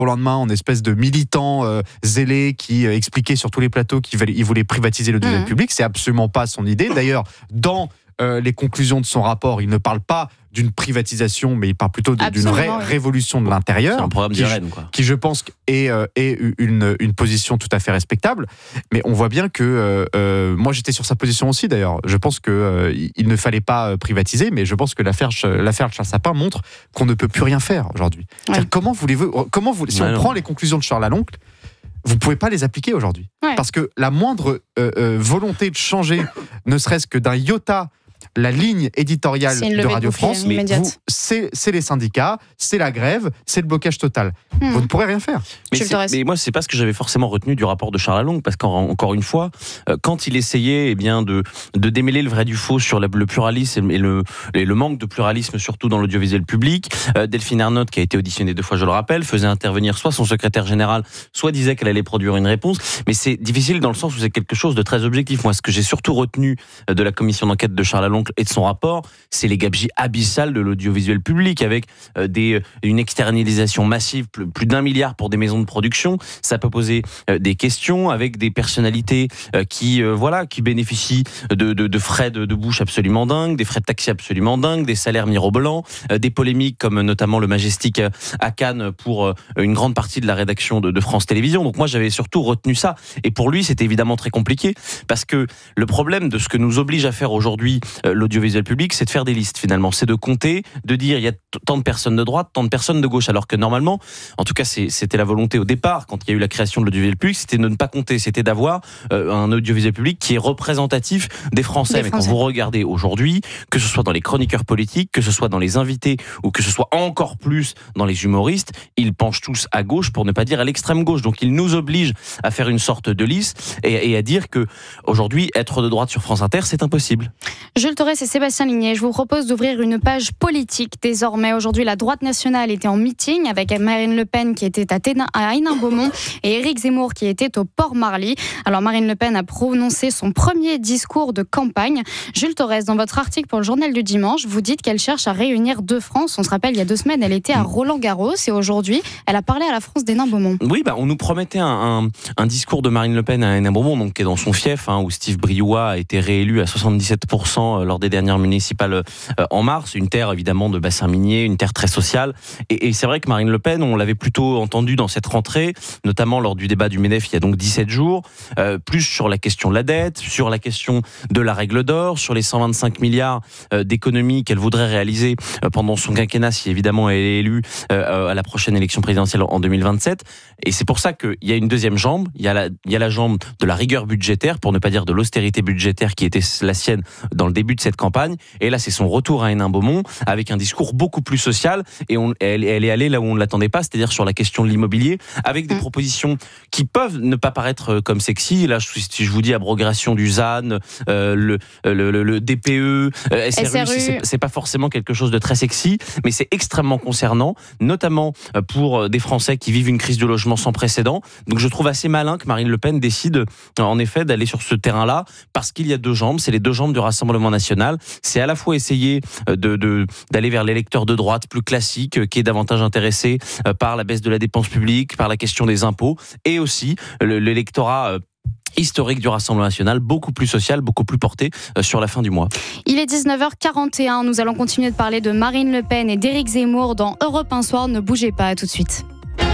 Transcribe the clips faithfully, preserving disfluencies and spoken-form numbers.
au lendemain en espèce de militant euh, zélé qui euh, expliquait sur tous les plateaux qu'il voulait, il voulait privatiser l'audiovisuel mmh. public. C'est absolument pas son idée. D'ailleurs, dans euh, les conclusions de son rapport, il ne parle pas d'une privatisation, mais il parle plutôt de, d'une ré- oui. révolution de l'intérieur. C'est un programme qui, d'Irène, quoi. Qui, je pense, est, euh, est une, une position tout à fait respectable. Mais on voit bien que... Euh, euh, moi, j'étais sur sa position aussi, d'ailleurs. Je pense qu'il euh, ne fallait pas privatiser, mais je pense que l'affaire, l'affaire de Charles Sapin montre qu'on ne peut plus rien faire aujourd'hui. Ouais. Comment voulez-vous... Comment vous, si ouais, on non. prend les conclusions de Charles Laloncle, vous ne pouvez pas les appliquer aujourd'hui. Ouais. Parce que la moindre euh, euh, volonté de changer, ne serait-ce que d'un iota, la ligne éditoriale de Radio France, mais vous, c'est, c'est les syndicats, c'est la grève, c'est le blocage total. Mmh. Vous ne pourrez rien faire. Mais, mais moi, c'est pas ce que j'avais forcément retenu du rapport de Charles Laloncle, parce qu'encore une fois, quand il essayait eh bien, de, de démêler le vrai du faux sur le pluralisme et le, et le manque de pluralisme, surtout dans l'audiovisuel public, euh, Delphine Ernotte, qui a été auditionnée deux fois, je le rappelle, faisait intervenir soit son secrétaire général, soit disait qu'elle allait produire une réponse. Mais c'est difficile dans le sens où c'est quelque chose de très objectif. Moi, ce que j'ai surtout retenu de la commission d'enquête de Charles Laloncle et de son rapport, c'est les gabegies abyssales de l'audiovisuel public, avec euh, des, une externalisation massive, plus, plus d'un milliard pour des maisons de production. Ça peut poser euh, des questions, avec des personnalités euh, qui, euh, voilà, qui bénéficient de, de, de frais de, de bouche absolument dingues, des frais de taxi absolument dingues, des salaires mirobolants, euh, des polémiques comme notamment le Majestic à Cannes pour euh, une grande partie de la rédaction de, de France Télévisions. Donc moi, j'avais surtout retenu ça. Et pour lui, c'était évidemment très compliqué, parce que le problème de ce que nous oblige à faire aujourd'hui euh, l'audiovisuel public, c'est de faire des listes finalement, c'est de compter, de dire il y a tant de personnes de droite, tant de personnes de gauche, alors que normalement, en tout cas c'est, c'était la volonté au départ, quand il y a eu la création de l'audiovisuel public, c'était de ne pas compter, c'était d'avoir euh, un audiovisuel public qui est représentatif des Français. Des Mais Français. Quand vous regardez aujourd'hui, que ce soit dans les chroniqueurs politiques, que ce soit dans les invités, ou que ce soit encore plus dans les humoristes, ils penchent tous à gauche, pour ne pas dire à l'extrême gauche. Donc ils nous obligent à faire une sorte de liste et, et à dire que aujourd'hui, être de droite sur France Inter, c'est impossible. Jules Torres, c'est Sébastien Ligné. Je vous propose d'ouvrir une page politique désormais. Aujourd'hui, la droite nationale était en meeting avec Marine Le Pen qui était à Hénin-Beaumont et Éric Zemmour qui était au Port-Marly. Alors Marine Le Pen a prononcé son premier discours de campagne. Jules Torres, dans votre article pour le Journal du Dimanche, vous dites qu'elle cherche à réunir deux France. On se rappelle, il y a deux semaines, elle était à Roland-Garros et aujourd'hui, elle a parlé à la France d'Hénin-Beaumont. Oui, bah, on nous promettait un, un, un discours de Marine Le Pen à Hénin-Beaumont, donc qui est dans son fief, hein, où Steve Briouat a été réélu à soixante-dix-sept pour cent lors des dernières municipales euh, en mars, une terre évidemment de bassin minier, une terre très sociale. Et, et c'est vrai que Marine Le Pen, on l'avait plutôt entendu dans cette rentrée, notamment lors du débat du MEDEF il y a donc dix-sept jours, euh, plus sur la question de la dette, sur la question de la règle d'or, sur les cent vingt-cinq milliards euh, d'économies qu'elle voudrait réaliser euh, pendant son quinquennat, si évidemment elle est élue euh, à la prochaine élection présidentielle en deux mille vingt-sept. Et c'est pour ça qu'il y a une deuxième jambe, il y a la, il y a la jambe de la rigueur budgétaire, pour ne pas dire de l'austérité budgétaire qui était la sienne dans le début de cette campagne. Et là, c'est son retour à Hénin-Beaumont avec un discours beaucoup plus social. Et on, elle, elle est allée là où on ne l'attendait pas, c'est-à-dire sur la question de l'immobilier, avec des mmh. propositions qui peuvent ne pas paraître comme sexy. Là, si je vous dis abrogation du Z A N, euh, le, le, le, le D P E, euh, S R U, S R U. C'est, c'est pas forcément quelque chose de très sexy, mais c'est extrêmement concernant, notamment pour des Français qui vivent une crise de logement sans précédent. Donc je trouve assez malin que Marine Le Pen décide en effet d'aller sur ce terrain-là, parce qu'il y a deux jambes, c'est les deux jambes du Rassemblement national. C'est à la fois essayer de, de, d'aller vers l'électeur de droite plus classique, qui est davantage intéressé par la baisse de la dépense publique, par la question des impôts, et aussi l'électorat historique du Rassemblement national, beaucoup plus social, beaucoup plus porté euh, sur la fin du mois. Il est dix-neuf heures quarante et un, nous allons continuer de parler de Marine Le Pen et d'Éric Zemmour dans Europe un Soir. Ne bougez pas, à tout de suite.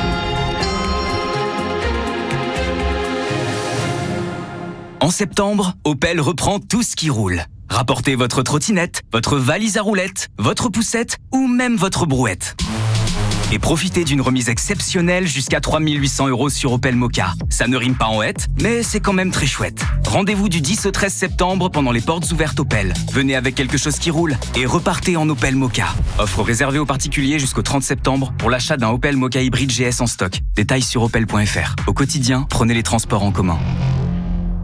En septembre, Opel reprend tout ce qui roule. Rapportez votre trottinette, votre valise à roulettes, votre poussette ou même votre brouette. Et profitez d'une remise exceptionnelle jusqu'à trois mille huit cents euros sur Opel Mokka. Ça ne rime pas en hête, mais c'est quand même très chouette. Rendez-vous du dix au treize septembre pendant les portes ouvertes Opel. Venez avec quelque chose qui roule et repartez en Opel Mokka. Offre réservée aux particuliers jusqu'au trente septembre pour l'achat d'un Opel Mokka hybride G S en stock. Détails sur opel point f r. Au quotidien, prenez les transports en commun.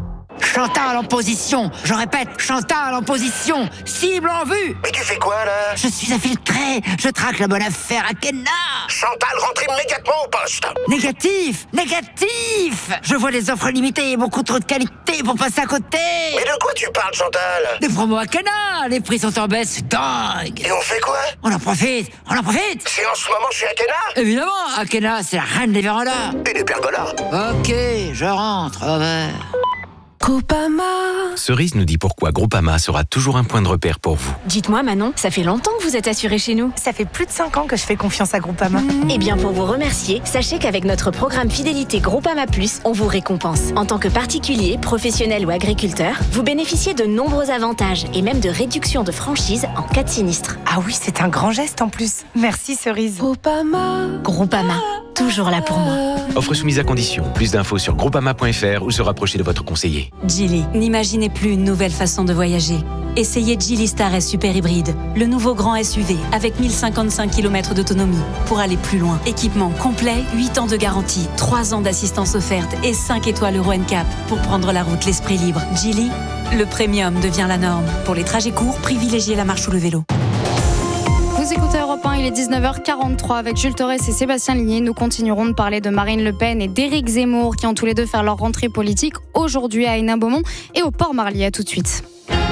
Chantal en position. Je répète, Chantal en position. Cible en vue. Mais tu fais quoi, là? Je suis infiltré. Je traque la bonne affaire à Kenna. Chantal, rentre immédiatement au poste. Négatif, négatif. Je vois les offres limitées et beaucoup trop de qualité pour passer à côté. Mais de quoi tu parles, Chantal? Des promos à Kenna. Les prix sont en baisse, c'est dingue. Et on fait quoi? On en profite, on en profite. C'est en ce moment chez Akena? Évidemment, Akena, c'est la reine des vérandas. Et des pergolas. Ok, je rentre, over. Groupama. Cerise nous dit pourquoi Groupama sera toujours un point de repère pour vous. Dites-moi Manon, ça fait longtemps que vous êtes assurée chez nous. Ça fait plus de cinq ans que je fais confiance à Groupama. Mmh. Eh bien pour vous remercier, sachez qu'avec notre programme fidélité Groupama Plus, on vous récompense. En tant que particulier, professionnel ou agriculteur, vous bénéficiez de nombreux avantages et même de réductions de franchise en cas de sinistre. Ah oui, c'est un grand geste en plus. Merci Cerise. Groupama. Groupama, toujours là pour moi. Offre soumise à condition. Plus d'infos sur groupama point f r ou se rapprocher de votre conseiller. Geely, n'imaginez plus une nouvelle façon de voyager. Essayez Geely Star S Super Hybride, le nouveau grand S U V avec mille cinquante-cinq kilomètres d'autonomie pour aller plus loin. Équipement complet, huit ans de garantie, trois ans d'assistance offerte et cinq étoiles Euro N C A P pour prendre la route l'esprit libre. Geely, le premium devient la norme. Pour les trajets courts, privilégiez la marche ou le vélo. Vous écoutez Europe un, il est dix-neuf heures quarante-trois avec Jules Torres et Sébastien Ligné. Nous continuerons de parler de Marine Le Pen et d'Éric Zemmour qui ont tous les deux fait leur rentrée politique aujourd'hui à Hénin-Beaumont et au Port-Marly. À tout de suite.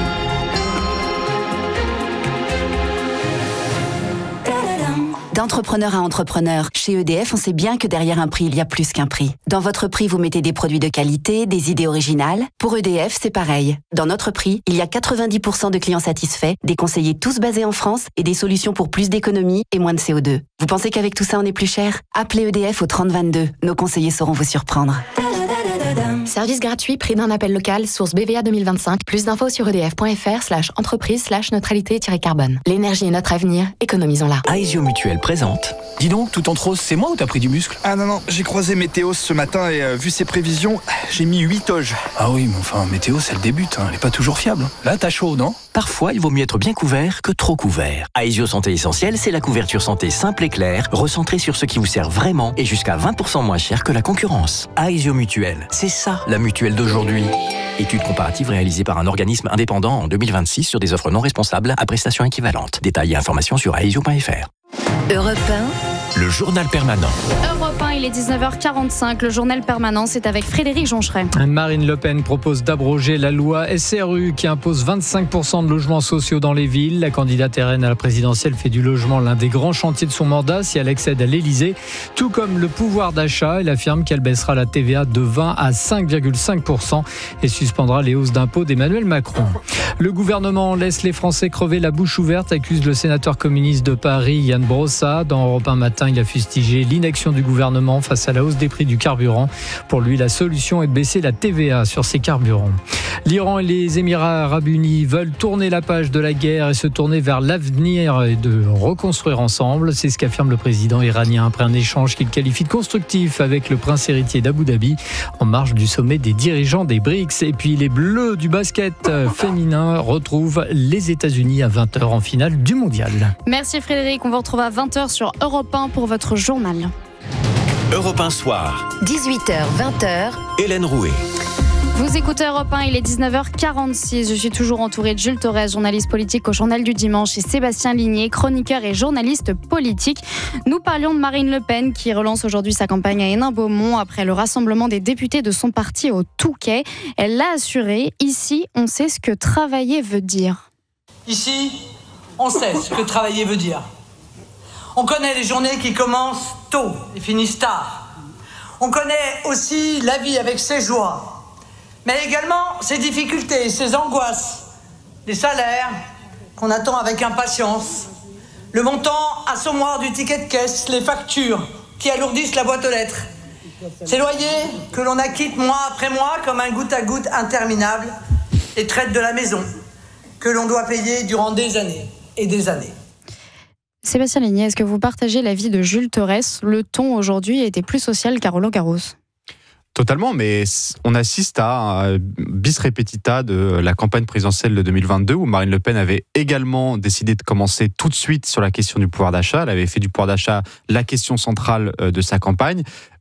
D'entrepreneur à entrepreneur, chez E D F, on sait bien que derrière un prix, il y a plus qu'un prix. Dans votre prix, vous mettez des produits de qualité, des idées originales. Pour E D F, c'est pareil. Dans notre prix, il y a quatre-vingt-dix pour cent de clients satisfaits, des conseillers tous basés en France et des solutions pour plus d'économie et moins de C O deux. Vous pensez qu'avec tout ça, on est plus cher? Appelez E D F au trente vingt-deux. Nos conseillers sauront vous surprendre. Service gratuit, prix d'un appel local, source B V A deux mille vingt-cinq. Plus d'infos sur edf.fr slash entreprise slash neutralité-carbone. L'énergie est notre avenir, économisons-la. Aesio Mutuel présente. Dis donc, tout en rose, c'est moi ou t'as pris du muscle? Ah non, non, j'ai croisé Météo ce matin et euh, vu ses prévisions, j'ai mis huit toges. Ah oui, mais enfin, Météo, c'est le début, hein. Elle est pas toujours fiable. Là, t'as chaud, non? Parfois, il vaut mieux être bien couvert que trop couvert. Aesio Santé Essentielle, c'est la couverture santé simple et claire, recentrée sur ce qui vous sert vraiment et jusqu'à vingt pour cent moins cher que la concurrence. Aesio Mutuel, c'est ça, la mutuelle d'aujourd'hui. Étude comparative réalisée par un organisme indépendant en deux mille vingt-six sur des offres non responsables à prestations équivalentes. Détails et informations sur aesio point f r. Europe un, le journal permanent. Europe un, il est dix-neuf heures quarante-cinq. Le journal permanent, c'est avec Frédéric Joncheret. Marine Le Pen propose d'abroger la loi S R U qui impose vingt-cinq pour cent de logements sociaux dans les villes. La candidate R N à la présidentielle fait du logement l'un des grands chantiers de son mandat si elle accède à l'Élysée. Tout comme le pouvoir d'achat, elle affirme qu'elle baissera la T V A de vingt à cinq virgule cinq pour cent et suspendra les hausses d'impôts d'Emmanuel Macron. Le gouvernement laisse les Français crever la bouche ouverte, accuse le sénateur communiste de Paris, Yann Brossa. Dans Europe un matin, il a fustigé l'inaction du gouvernement face à la hausse des prix du carburant. Pour lui, la solution est de baisser la T V A sur ces carburants. L'Iran et les Émirats arabes unis veulent tourner la page de la guerre et se tourner vers l'avenir et de reconstruire ensemble. C'est ce qu'affirme le président iranien après un échange qu'il qualifie de constructif avec le prince héritier d'Abu Dhabi en marge du sommet des dirigeants des B R I C S. Et puis les Bleus du basket féminin retrouvent les États-Unis à vingt heures en finale du mondial. Merci Frédéric, on vous retrouve à vingt heures sur Europe un pour votre journal. Europe un soir. dix-huit heures vingt heures. Hélène Rouet. Vous écoutez Europe un, il est dix-neuf heures quarante-six. Je suis toujours entourée de Jules Torres, journaliste politique au Journal du Dimanche, et Sébastien Ligné, chroniqueur et journaliste politique. Nous parlions de Marine Le Pen qui relance aujourd'hui sa campagne à Hénin-Beaumont après le rassemblement des députés de son parti au Touquet. Elle l'a assuré, ici, on sait ce que travailler veut dire. Ici, on sait ce que travailler veut dire. On connaît les journées qui commencent tôt et finissent tard. On connaît aussi la vie avec ses joies, mais également ses difficultés, ses angoisses, les salaires qu'on attend avec impatience, le montant assommoir du ticket de caisse, les factures qui alourdissent la boîte aux lettres, ces loyers que l'on acquitte mois après mois comme un goutte à goutte interminable, les traites de la maison que l'on doit payer durant des années et des années. Sébastien Ligné, est-ce que vous partagez l'avis de Jules Torres? Le ton aujourd'hui était plus social qu'à Roland-Garros. Totalement, mais on assiste à un bis repetita de la campagne présidentielle de deux mille vingt-deux où Marine Le Pen avait également décidé de commencer tout de suite sur la question du pouvoir d'achat. Elle avait fait du pouvoir d'achat la question centrale de sa campagne.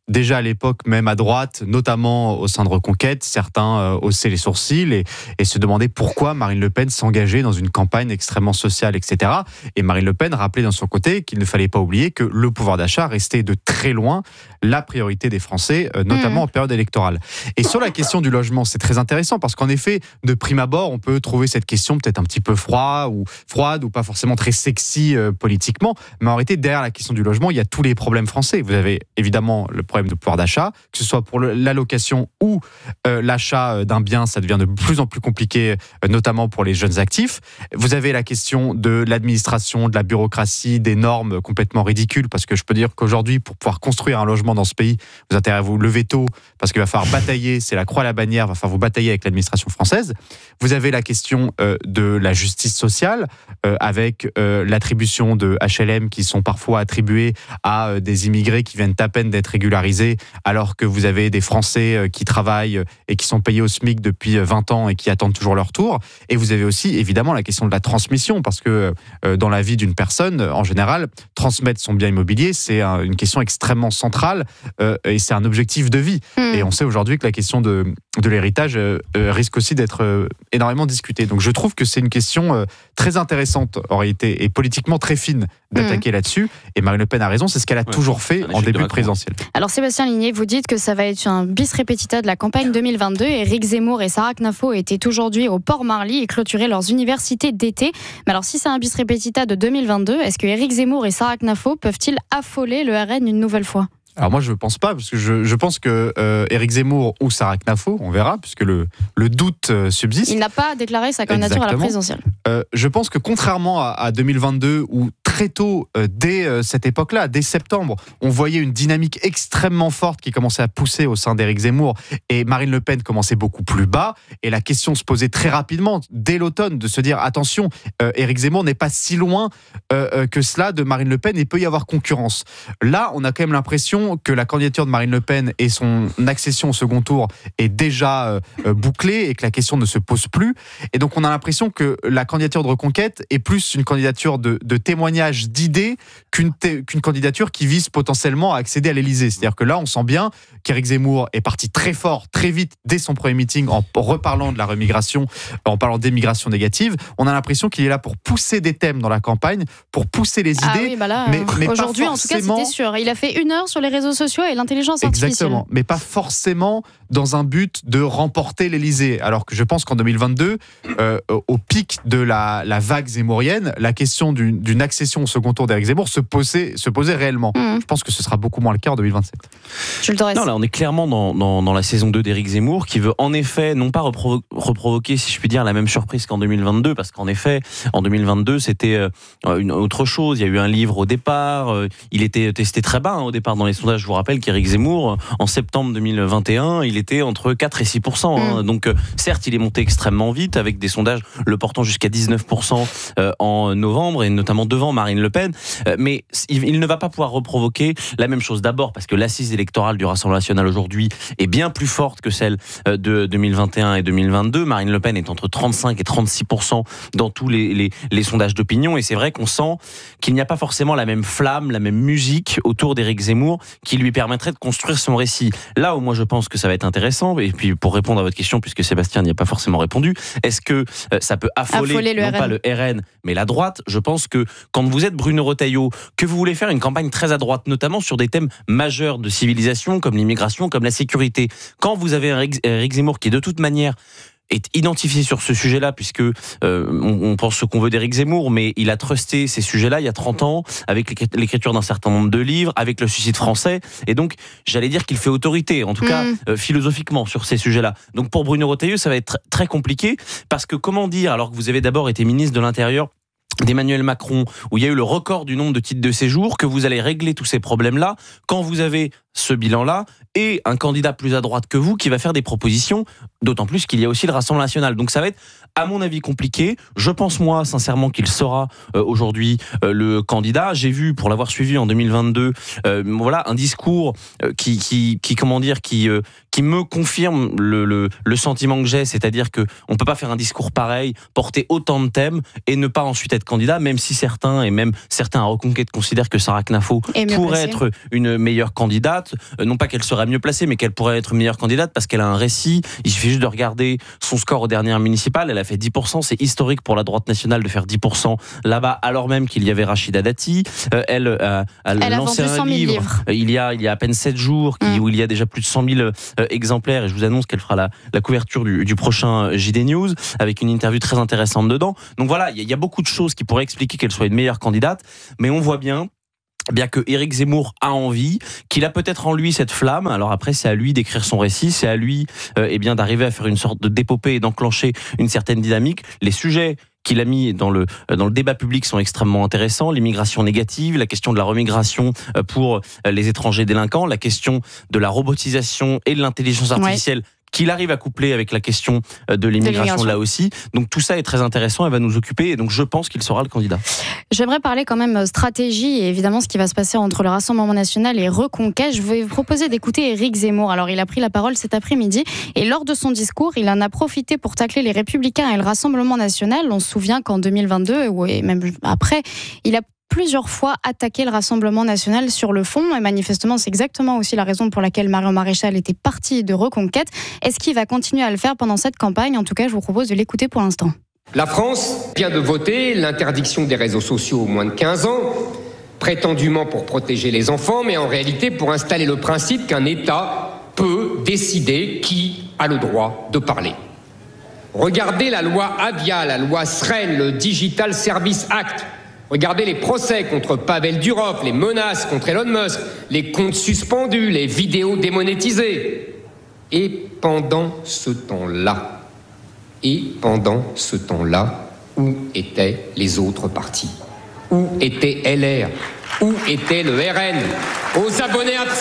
déjà à l'époque, même à droite, notamment au sein de Reconquête, certains euh, haussaient les sourcils et, et se demandaient pourquoi Marine Le Pen s'engageait dans une campagne extrêmement sociale, et cetera. Et Marine Le Pen rappelait dans son côté qu'il ne fallait pas oublier que le pouvoir d'achat restait de très loin la priorité des Français, euh, notamment mmh. en période électorale. Et sur la question du logement, c'est très intéressant parce qu'en effet, de prime abord, on peut trouver cette question peut-être un petit peu froide ou, froide, ou pas forcément très sexy euh, politiquement, mais en réalité, derrière la question du logement, il y a tous les problèmes français. Vous avez évidemment le problème de pouvoir d'achat, que ce soit pour le, l'allocation ou euh, l'achat d'un bien, ça devient de plus en plus compliqué, euh, notamment pour les jeunes actifs. Vous avez la question de l'administration, de la bureaucratie, des normes complètement ridicules, parce que je peux dire qu'aujourd'hui, pour pouvoir construire un logement dans ce pays, vous intéressez à vous lever tôt, parce qu'il va falloir batailler, c'est la croix à la bannière, il va falloir vous batailler avec l'administration française. Vous avez la question euh, de la justice sociale, euh, avec euh, l'attribution de H L M qui sont parfois attribués à euh, des immigrés qui viennent à peine d'être régularisés, alors que vous avez des Français euh, qui travaillent et qui sont payés au SMIC depuis vingt ans et qui attendent toujours leur tour. Et vous avez aussi évidemment la question de la transmission, parce que euh, dans la vie d'une personne, en général, transmettre son bien immobilier, c'est un, une question extrêmement centrale euh, et c'est un objectif de vie. Mmh. Et on sait aujourd'hui que la question de, de l'héritage euh, euh, risque aussi d'être euh, énormément discutée. Donc je trouve que c'est une question euh, très intéressante en réalité et politiquement très fine d'attaquer mmh. là-dessus. Et Marine Le Pen a raison, c'est ce qu'elle a ouais, toujours fait en début de présidentielle. Alors Sébastien Ligné, vous dites que ça va être un bis repetita de la campagne deux mille vingt-deux. Éric Zemmour et Sarah Knafo étaient aujourd'hui au Port Marly et clôturaient leurs universités d'été. Mais alors si c'est un bis repetita de deux mille vingt-deux, est-ce que Éric Zemmour et Sarah Knafo peuvent-ils affoler le R N une nouvelle fois ? Alors moi je ne pense pas, parce que je, je pense que euh, Éric Zemmour ou Sarah Knafo, on verra, puisque le, le doute euh, subsiste. Il n'a pas déclaré sa candidature Exactement. à la présidentielle. Euh, je pense que contrairement à, à deux mille vingt-deux, où très tôt, euh, dès euh, cette époque-là, dès septembre, on voyait une dynamique extrêmement forte qui commençait à pousser au sein d'Éric Zemmour, et Marine Le Pen commençait beaucoup plus bas, et la question se posait très rapidement, dès l'automne, de se dire, attention, euh, Éric Zemmour n'est pas si loin euh, euh, que cela de Marine Le Pen, et peut y avoir concurrence. Là, on a quand même l'impression que la candidature de Marine Le Pen et son accession au second tour est déjà euh, bouclée, et que la question ne se pose plus. Et donc, on a l'impression que la candidature de Reconquête est plus une candidature de, de témoignage d'idées qu'une, t- qu'une candidature qui vise potentiellement à accéder à l'Élysée. C'est-à-dire que là, on sent bien qu'Éric Zemmour est parti très fort, très vite, dès son premier meeting, en reparlant de la remigration, en parlant d'émigration négative. On a l'impression qu'il est là pour pousser des thèmes dans la campagne, pour pousser les idées. Ah oui, bah là, mais, mais aujourd'hui, pas forcément... en tout cas, c'était sûr. Il a fait une heure sur les réseaux sociaux et l'intelligence artificielle. Exactement, mais pas forcément dans un but de remporter l'Élysée. Alors que je pense qu'en deux mille vingt-deux, euh, au pic de la, la vague zémourienne, la question d'une, d'une accession au second tour d'Éric Zemmour se posait, se posait réellement. Mmh. Je pense que ce sera beaucoup moins le cas en deux mille vingt-sept. Je le t'en reste. Non, là, on est clairement dans, dans, dans la saison deux d'Éric Zemmour, qui veut en effet, non pas reprovo- reprovoquer, si je puis dire, la même surprise qu'en deux mille vingt-deux, parce qu'en effet, en deux mille vingt-deux, c'était euh, une autre chose. Il y a eu un livre au départ, euh, il était testé très bas hein, au départ dans les sondages. Je vous rappelle qu'Éric Zemmour, en septembre deux mille vingt et un, il était entre quatre et six pour cent. Hein. Mmh. Donc, euh, certes, il est monté extrêmement vite, avec des sondages le portant jusqu'à dix-neuf pour cent euh, en novembre, et notamment devant Marine Le Pen. Euh, mais il, il ne va pas pouvoir reprovoquer la même chose. D'abord, parce que l'assise électorale du Rassemblement national aujourd'hui est bien plus forte que celle de deux mille vingt et un et deux mille vingt-deux. Marine Le Pen est entre trente-cinq et trente-six pour cent dans tous les, les, les sondages d'opinion. Et c'est vrai qu'on sent qu'il n'y a pas forcément la même flamme, la même musique autour d'Éric Zemmour qui lui permettrait de construire son récit. Là où moi je pense que ça va être intéressant, et puis pour répondre à votre question, puisque Sébastien n'y a pas forcément répondu, est-ce que euh, ça peut affoler, affoler le non R N. Pas le R N, mais la droite? Je pense que quand vous êtes Bruno Retailleau, que vous voulez faire une campagne très à droite, notamment sur des thèmes majeurs de civilisation, comme l'immigration, comme la sécurité, quand vous avez un Éric Zemmour qui, de toute manière, est identifié sur ce sujet-là, puisque euh, on, on pense ce qu'on veut d'Éric Zemmour, mais il a trusté ces sujets-là il y a trente ans, avec l'écriture d'un certain nombre de livres, avec le suicide français, et donc j'allais dire qu'il fait autorité, en tout mmh. cas euh, philosophiquement, sur ces sujets-là. Donc pour Bruno Retailleau, ça va être très compliqué, parce que comment dire, alors que vous avez d'abord été ministre de l'Intérieur d'Emmanuel Macron, où il y a eu le record du nombre de titres de séjour, que vous allez régler tous ces problèmes-là, quand vous avez ce bilan-là, et un candidat plus à droite que vous qui va faire des propositions, d'autant plus qu'il y a aussi le Rassemblement national. Donc ça va être, à mon avis, compliqué. Je pense, moi, sincèrement, qu'il sera euh, aujourd'hui euh, le candidat. J'ai vu, pour l'avoir suivi en deux mille vingt-deux, euh, voilà, un discours euh, qui, qui, qui, comment dire, qui, euh, qui me confirme le, le, le sentiment que j'ai, c'est-à-dire qu'on ne peut pas faire un discours pareil, porter autant de thèmes, et ne pas ensuite être candidat, même si certains, et même certains à Reconquête, considèrent que Sarah Knafo pourrait être une meilleure candidate. candidate, euh, non pas qu'elle serait mieux placée, mais qu'elle pourrait être meilleure candidate parce qu'elle a un récit. Il suffit juste de regarder son score aux dernières municipales. Elle a fait dix pour cent. C'est historique pour la droite nationale de faire dix pour cent là-bas, alors même qu'il y avait Rachida Dati. Euh, elle, euh, elle, elle a lancé vendu un cent mille livre livres. euh, il y a il y a à peine sept jours, qui, mmh. où il y a déjà plus de cent mille euh, exemplaires. Et je vous annonce qu'elle fera la, la couverture du, du prochain J D News avec une interview très intéressante dedans. Donc voilà, il y, y a beaucoup de choses qui pourraient expliquer qu'elle soit une meilleure candidate, mais on voit bien. Bien que Éric Zemmour a envie, qu'il a peut-être en lui cette flamme. Alors après, c'est à lui d'écrire son récit, c'est à lui euh, eh bien d'arriver à faire une sorte de d'épopée et d'enclencher une certaine dynamique. Les sujets qu'il a mis dans le dans le débat public sont extrêmement intéressants. L'immigration négative, la question de la remigration pour les étrangers délinquants, la question de la robotisation et de l'intelligence artificielle. Ouais. Qu'il arrive à coupler avec la question de l'immigration là aussi. Donc tout ça est très intéressant, elle va nous occuper et donc je pense qu'il sera le candidat. J'aimerais parler quand même stratégie et évidemment ce qui va se passer entre le Rassemblement National et Reconquête. Je vais vous proposer d'écouter Éric Zemmour. Alors il a pris la parole cet après-midi et lors de son discours, il en a profité pour tacler les Républicains et le Rassemblement National. On se souvient qu'en deux mille vingt-deux, et même après, il a plusieurs fois attaqué le Rassemblement National sur le fond. Et manifestement, c'est exactement aussi la raison pour laquelle Marion Maréchal était partie de Reconquête. Est-ce qu'il va continuer à le faire pendant cette campagne ? En tout cas, je vous propose de l'écouter pour l'instant. La France vient de voter l'interdiction des réseaux sociaux aux moins de quinze ans, prétendument pour protéger les enfants, mais en réalité pour installer le principe qu'un État peut décider qui a le droit de parler. Regardez la loi Avia, la loi S R E N, le Digital Service Act. Regardez les procès contre Pavel Durov, les menaces contre Elon Musk, les comptes suspendus, les vidéos démonétisées. Et pendant ce temps-là, et pendant ce temps-là, où étaient les autres partis ? Où était L R ? Où était le R N ? Aux abonnés absents ?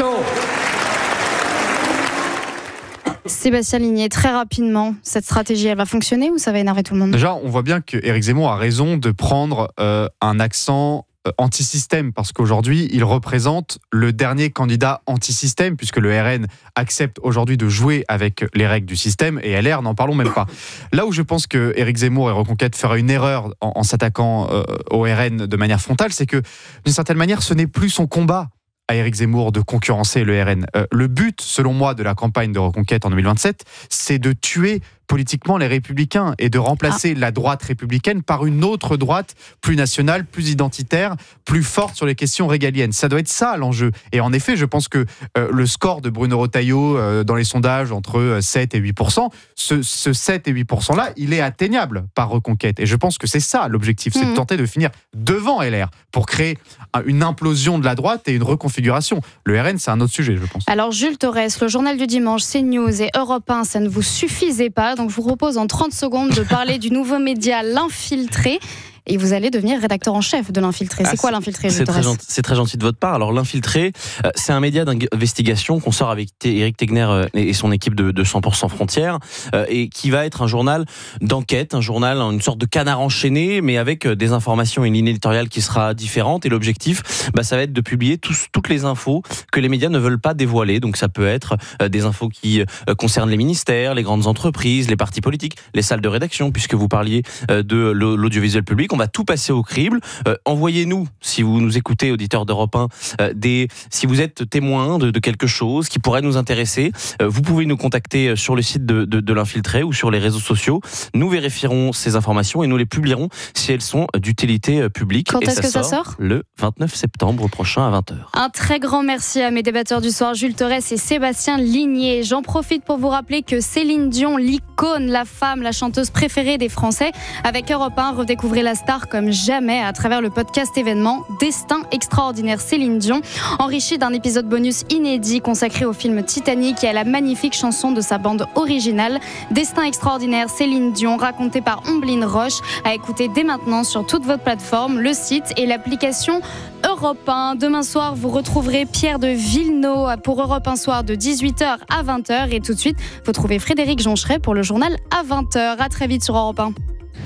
Sébastien Ligné, très rapidement, cette stratégie, elle va fonctionner ou ça va énerver tout le monde ? Déjà, on voit bien que Éric Zemmour a raison de prendre euh, un accent euh, anti-système, parce qu'aujourd'hui, il représente le dernier candidat anti-système, puisque le R N accepte aujourd'hui de jouer avec les règles du système, et L R, n'en parlons même pas. Là où je pense que Éric Zemmour et Reconquête feraient une erreur en, en s'attaquant euh, au R N de manière frontale, c'est que, d'une certaine manière, ce n'est plus son combat à Éric Zemmour de concurrencer le R N. Euh, le but, selon moi, de la campagne de Reconquête en deux mille vingt-sept, c'est de tuer politiquement les Républicains et de remplacer ah. la droite républicaine par une autre droite plus nationale, plus identitaire, plus forte sur les questions régaliennes. Ça doit être ça l'enjeu. Et en effet, je pense que euh, le score de Bruno Retailleau euh, dans les sondages entre sept et huit pour cent, ce, ce sept et huit pour cent là, il est atteignable par Reconquête. Et je pense que c'est ça l'objectif, c'est mmh. de tenter de finir devant L R pour créer une implosion de la droite et une reconfiguration. Le R N, c'est un autre sujet, je pense. Alors Jules Torres, le Journal du Dimanche, CNews et Europe un, ça ne vous suffisait pas. Donc je vous propose en trente secondes de parler du nouveau média L'Infiltré. Et vous allez devenir rédacteur en chef de L'Infiltré. C'est ah, quoi L'Infiltré ? C'est très, gentil, c'est très gentil de votre part. Alors L'Infiltré, euh, c'est un média d'investigation qu'on sort avec Éric Tegner euh, et son équipe de, de cent pour cent Frontières, euh, et qui va être un journal d'enquête, un journal, une sorte de canard enchaîné, mais avec euh, des informations et une ligne éditoriale qui sera différente. Et l'objectif, bah, ça va être de publier tous, toutes les infos que les médias ne veulent pas dévoiler. Donc ça peut être euh, des infos qui euh, concernent les ministères, les grandes entreprises, les partis politiques, les salles de rédaction, puisque vous parliez euh, de l'audiovisuel public. On va tout passer au crible. Euh, envoyez-nous, si vous nous écoutez, auditeurs d'Europe un, euh, des, si vous êtes témoin de, de quelque chose qui pourrait nous intéresser, euh, vous pouvez nous contacter sur le site de, de, de l'Infiltré ou sur les réseaux sociaux. Nous vérifierons ces informations et nous les publierons si elles sont d'utilité publique. Quand et est-ce ça que sort ça sort ? Le vingt-neuf septembre prochain à vingt heures. Un très grand merci à mes débatteurs du soir, Jules Torres et Sébastien Ligné. J'en profite pour vous rappeler que Céline Dion, l'icône, la femme, la chanteuse préférée des Français, avec Europe un, redécouvrez la star comme jamais à travers le podcast événement Destin extraordinaire Céline Dion, enrichi d'un épisode bonus inédit consacré au film Titanic et à la magnifique chanson de sa bande originale. Destin extraordinaire Céline Dion, raconté par Omblin Roche, à écouter dès maintenant sur toute votre plateforme, le site et l'application Europe un. Demain soir, vous retrouverez Pierre de Villeneuve pour Europe un Soir de dix-huit heures à vingt heures. Et tout de suite, vous trouvez Frédéric Joncheret pour le journal à vingt heures. À très vite sur Europe un.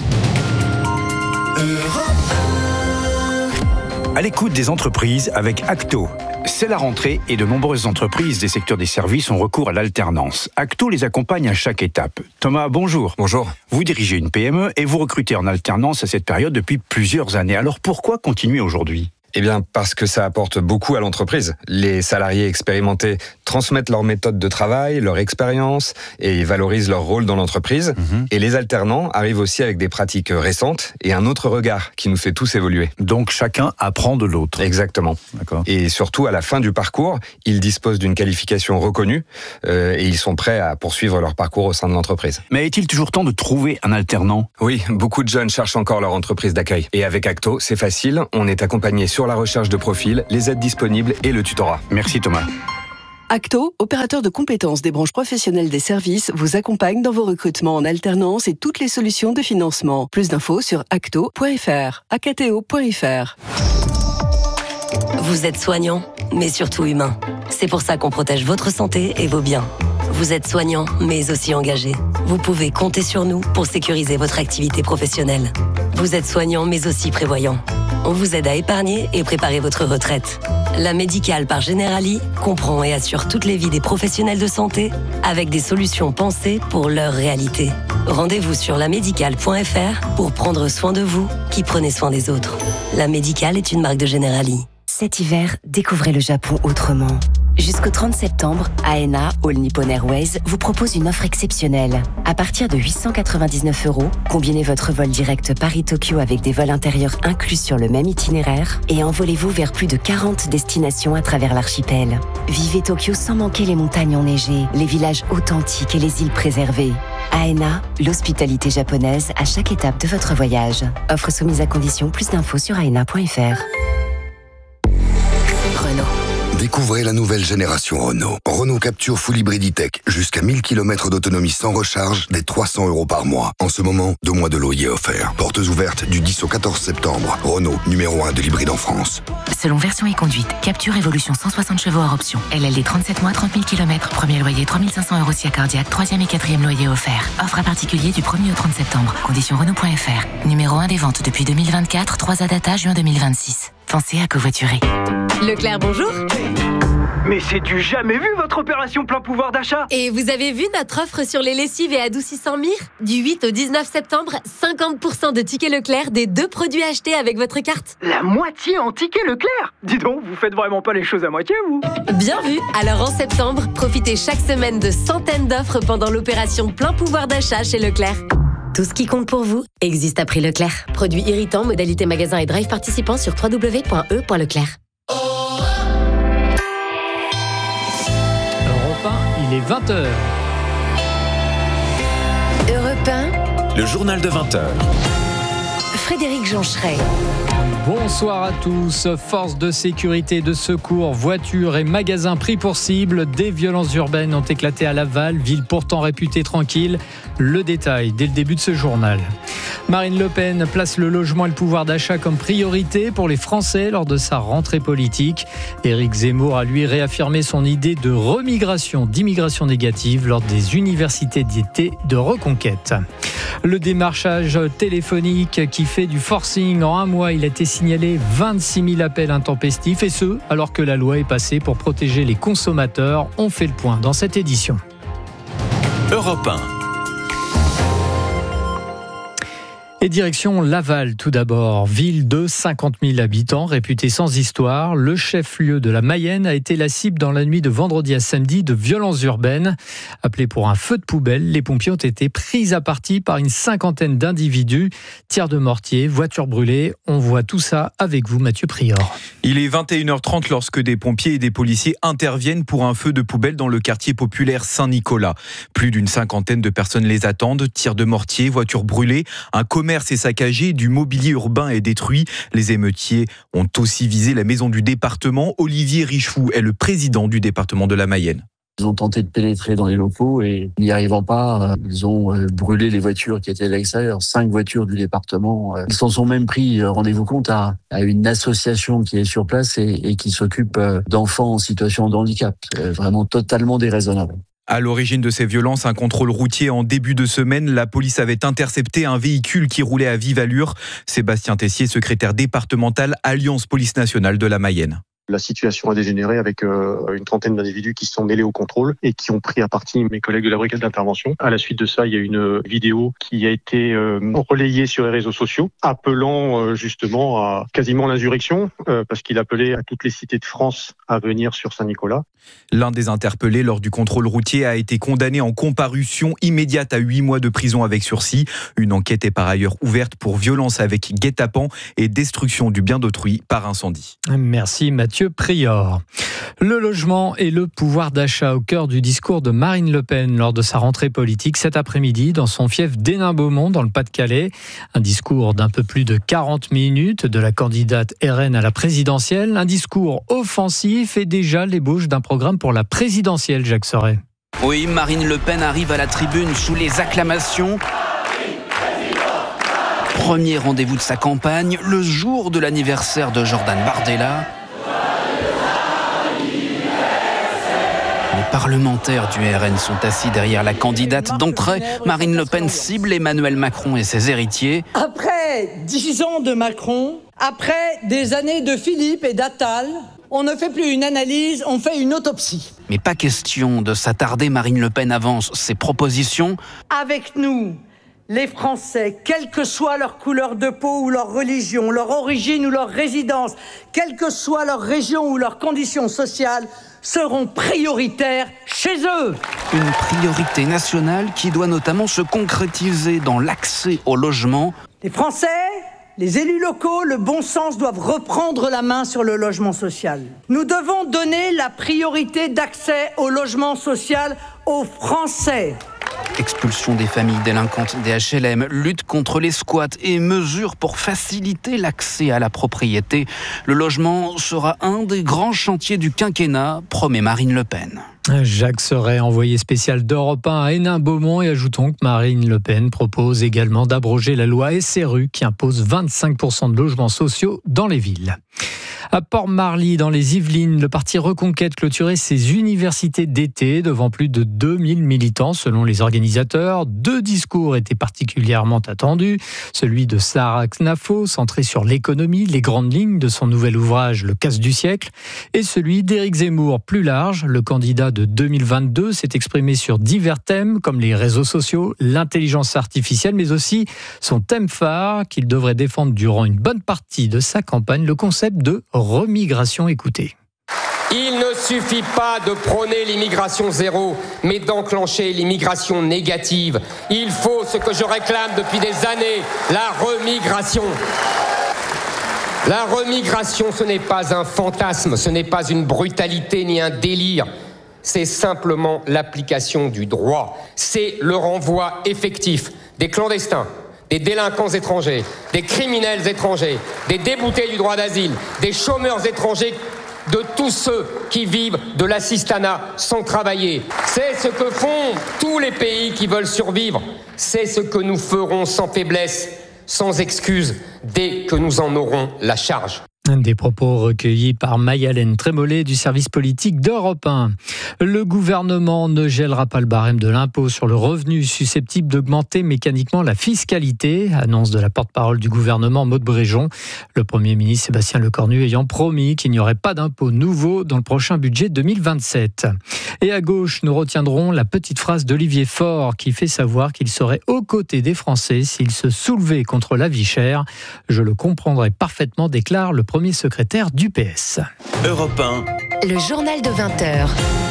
À l'écoute des entreprises avec Acto. C'est la rentrée et de nombreuses entreprises des secteurs des services ont recours à l'alternance. Acto les accompagne à chaque étape. Thomas, bonjour. Bonjour. Vous dirigez une P M E et vous recrutez en alternance à cette période depuis plusieurs années. Alors pourquoi continuer aujourd'hui ? Eh bien, parce que ça apporte beaucoup à l'entreprise. Les salariés expérimentés transmettent leur méthode de travail, leur expérience et valorisent leur rôle dans l'entreprise. Mmh. Et les alternants arrivent aussi avec des pratiques récentes et un autre regard qui nous fait tous évoluer. Donc chacun apprend de l'autre. Exactement. D'accord. Et surtout, à la fin du parcours, ils disposent d'une qualification reconnue euh, et ils sont prêts à poursuivre leur parcours au sein de l'entreprise. Mais est-il toujours temps de trouver un alternant ? Oui, beaucoup de jeunes cherchent encore leur entreprise d'accueil. Et avec Acto, c'est facile, on est accompagné sur la recherche de profil, les aides disponibles et le tutorat. Merci Thomas. Acto, opérateur de compétences des branches professionnelles des services, vous accompagne dans vos recrutements en alternance et toutes les solutions de financement. Plus d'infos sur acto point f r, acto point f r. Vous êtes soignant, mais surtout humain. C'est pour ça qu'on protège votre santé et vos biens. Vous êtes soignant, mais aussi engagé. Vous pouvez compter sur nous pour sécuriser votre activité professionnelle. Vous êtes soignant, mais aussi prévoyant. On vous aide à épargner et préparer votre retraite. La Médicale par Generali comprend et assure toutes les vies des professionnels de santé avec des solutions pensées pour leur réalité. Rendez-vous sur la médicale point f r pour prendre soin de vous qui prenez soin des autres. La Médicale est une marque de Generali. Cet hiver, découvrez le Japon autrement. Jusqu'au trente septembre, A N A, All Nippon Airways, vous propose une offre exceptionnelle. À partir de huit cent quatre-vingt-dix-neuf euros, combinez votre vol direct Paris-Tokyo avec des vols intérieurs inclus sur le même itinéraire et envolez-vous vers plus de quarante destinations à travers l'archipel. Vivez Tokyo sans manquer les montagnes enneigées, les villages authentiques et les îles préservées. A N A, l'hospitalité japonaise à chaque étape de votre voyage. Offre soumise à condition, plus d'infos sur a n a point f r. Renault. Découvrez la nouvelle génération Renault. Renault Capture Full Hybrid E-Tech. Jusqu'à mille kilomètres d'autonomie sans recharge, dès trois cents euros par mois. En ce moment, deux mois de loyer offerts. Portes ouvertes du dix au quatorze septembre. Renault, numéro un de l'hybride en France. Selon version et conduite, Capture Evolution cent soixante chevaux hors option. L L D trente-sept mois, trente mille kilomètres. Premier loyer trois mille cinq cents euros si cardiaque. Troisième et quatrième loyer offert. Offre à particulier du premier au trente septembre. Conditions Renault point f r. Numéro un des ventes depuis deux mille vingt-quatre. trois A data juin deux mille vingt-six. Pensez à covoiturer. Leclerc, bonjour. Mais c'est du jamais vu votre opération plein pouvoir d'achat. Et vous avez vu notre offre sur les lessives et adoucissants Mire ? Du huit au dix-neuf septembre, cinquante pour cent de tickets Leclerc des deux produits achetés avec votre carte. La moitié en tickets Leclerc ? Dis donc, vous faites vraiment pas les choses à moitié, vous ? Bien vu. Alors en septembre, profitez chaque semaine de centaines d'offres pendant l'opération plein pouvoir d'achat chez Leclerc. Tout ce qui compte pour vous existe à prix Leclerc. Produits irritants, modalité magasin et drive participants sur w w w point e point leclerc. Il est vingt heures. Europe un. Le journal de vingt heures. Frédéric Joncheret. Bonsoir à tous. Forces de sécurité, de secours, voitures et magasins pris pour cible. Des violences urbaines ont éclaté à Laval, ville pourtant réputée tranquille. Le détail dès le début de ce journal. Marine Le Pen place le logement et le pouvoir d'achat comme priorité pour les Français lors de sa rentrée politique. Éric Zemmour a lui réaffirmé son idée de remigration, d'immigration négative lors des universités d'été de Reconquête. Le démarchage téléphonique qui fait du forcing en un mois, il a été signalé vingt-six mille appels intempestifs et ce, alors que la loi est passée pour protéger les consommateurs. On fait le point dans cette édition. Europe un. Et direction Laval tout d'abord, ville de cinquante mille habitants, réputée sans histoire. Le chef-lieu de la Mayenne a été la cible dans la nuit de vendredi à samedi de violences urbaines. Appelés pour un feu de poubelle, les pompiers ont été pris à partie par une cinquantaine d'individus. Tirs de mortier, voitures brûlées, on voit tout ça avec vous Mathieu Prior. Il est vingt et une heures trente lorsque des pompiers et des policiers interviennent pour un feu de poubelle dans le quartier populaire Saint-Nicolas. Plus d'une cinquantaine de personnes les attendent, tirs de mortier, voitures brûlées, un commerce est saccagé, du mobilier urbain est détruit. Les émeutiers ont aussi visé la maison du département. Olivier Richefou est le président du département de la Mayenne. Ils ont tenté de pénétrer dans les locaux et n'y arrivant pas, ils ont brûlé les voitures qui étaient à l'extérieur, cinq voitures du département. Ils s'en sont même pris, rendez-vous compte, à, à une association qui est sur place et, et qui s'occupe d'enfants en situation de handicap. Vraiment totalement déraisonnable. À l'origine de ces violences, un contrôle routier en début de semaine. La police avait intercepté un véhicule qui roulait à vive allure. Sébastien Tessier, secrétaire départemental Alliance Police Nationale de la Mayenne. La situation a dégénéré avec euh, une trentaine d'individus qui se sont mêlés au contrôle et qui ont pris à partie mes collègues de la brigade d'intervention. À la suite de ça, il y a une vidéo qui a été euh, relayée sur les réseaux sociaux, appelant euh, justement à quasiment l'insurrection, euh, parce qu'il appelait à toutes les cités de France à venir sur Saint-Nicolas. L'un des interpellés lors du contrôle routier a été condamné en comparution immédiate à huit mois de prison avec sursis. Une enquête est par ailleurs ouverte pour violence avec guet-apens et destruction du bien d'autrui par incendie. Merci Mathieu Prior. Le logement et le pouvoir d'achat au cœur du discours de Marine Le Pen lors de sa rentrée politique cet après-midi dans son fief d'Hénin-Beaumont dans le Pas-de-Calais. Un discours d'un peu plus de quarante minutes de la candidate R N à la présidentielle. Un discours offensif et déjà l'ébauche d'un programme pour la présidentielle, Jacques Sorey. Oui, Marine Le Pen arrive à la tribune sous les acclamations. Premier rendez-vous de sa campagne, le jour de l'anniversaire de Jordan Bardella. Les parlementaires du R N sont assis derrière la candidate d'entrée. Marine Le Pen cible Emmanuel Macron et ses héritiers. Après dix ans de Macron, après des années de Philippe et d'Attal, on ne fait plus une analyse, on fait une autopsie. Mais pas question de s'attarder, Marine Le Pen avance ses propositions. Avec nous, les Français, quelle que soit leur couleur de peau ou leur religion, leur origine ou leur résidence, quelle que soit leur région ou leur condition sociale, seront prioritaires chez eux. Une priorité nationale qui doit notamment se concrétiser dans l'accès au logement. Les Français, les élus locaux, le bon sens doivent reprendre la main sur le logement social. Nous devons donner la priorité d'accès au logement social aux Français. Expulsion des familles délinquantes des H L M, lutte contre les squats et mesures pour faciliter l'accès à la propriété. Le logement sera un des grands chantiers du quinquennat, promet Marine Le Pen. Jacques Sorey, envoyé spécial d'Europe un à Hénin-Beaumont, et ajoutons que Marine Le Pen propose également d'abroger la loi S R U qui impose vingt-cinq pour cent de logements sociaux dans les villes. À Port-Marly, dans les Yvelines, le parti Reconquête clôturait ses universités d'été devant plus de deux mille militants selon les organisateurs. Deux discours étaient particulièrement attendus. Celui de Sarah Knafo, centré sur l'économie, les grandes lignes de son nouvel ouvrage Le casse du siècle. Et celui d'Éric Zemmour, plus large. Le candidat de deux mille vingt-deux s'est exprimé sur divers thèmes comme les réseaux sociaux, l'intelligence artificielle, mais aussi son thème phare qu'il devrait défendre durant une bonne partie de sa campagne, le concept de remigration. Écoutez. Il ne suffit pas de prôner l'immigration zéro, mais d'enclencher l'immigration négative. Il faut ce que je réclame depuis des années, la remigration. La remigration, ce n'est pas un fantasme, ce n'est pas une brutalité ni un délire. C'est simplement l'application du droit. C'est le renvoi effectif des clandestins, des délinquants étrangers, des criminels étrangers, des déboutés du droit d'asile, des chômeurs étrangers, de tous ceux qui vivent de l'assistanat sans travailler. C'est ce que font tous les pays qui veulent survivre. C'est ce que nous ferons sans faiblesse, sans excuse, dès que nous en aurons la charge. Des propos recueillis par Maï-Hélène Trémollet du service politique d'Europe un. Le gouvernement ne gèlera pas le barème de l'impôt sur le revenu susceptible d'augmenter mécaniquement la fiscalité, annonce de la porte-parole du gouvernement Maud Bréjon. Le Premier ministre Sébastien Lecornu ayant promis qu'il n'y aurait pas d'impôt nouveau dans le prochain budget deux mille vingt-sept. Et à gauche, nous retiendrons la petite phrase d'Olivier Faure qui fait savoir qu'il serait aux côtés des Français s'ils se soulevaient contre la vie chère. Je le comprendrai parfaitement, déclare le premier secrétaire du P S. Europe un. Le journal de vingt heures.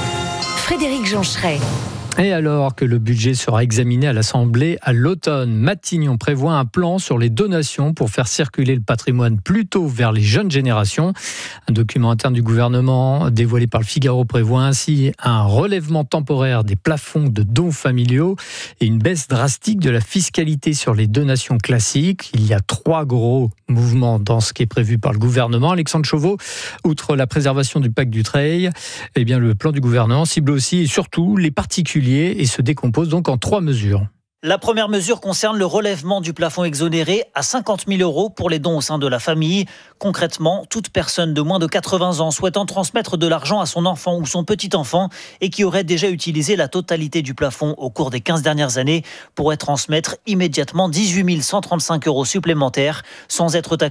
Frédéric Joncheret. Et alors que le budget sera examiné à l'Assemblée à l'automne, Matignon prévoit un plan sur les donations pour faire circuler le patrimoine plutôt vers les jeunes générations. Un document interne du gouvernement dévoilé par le Figaro prévoit ainsi un relèvement temporaire des plafonds de dons familiaux et une baisse drastique de la fiscalité sur les donations classiques. Il y a trois gros mouvements dans ce qui est prévu par le gouvernement. Alexandre Chauveau, outre la préservation du pacte Dutreil, eh bien le plan du gouvernement cible aussi et surtout les particuliers et se décompose donc en trois mesures. La première mesure concerne le relèvement du plafond exonéré à cinquante mille euros pour les dons au sein de la famille. Concrètement, toute personne de moins de quatre-vingts ans souhaitant transmettre de l'argent à son enfant ou son petit-enfant et qui aurait déjà utilisé la totalité du plafond au cours des quinze dernières années pourrait transmettre immédiatement dix-huit mille cent trente-cinq euros supplémentaires sans être taxé.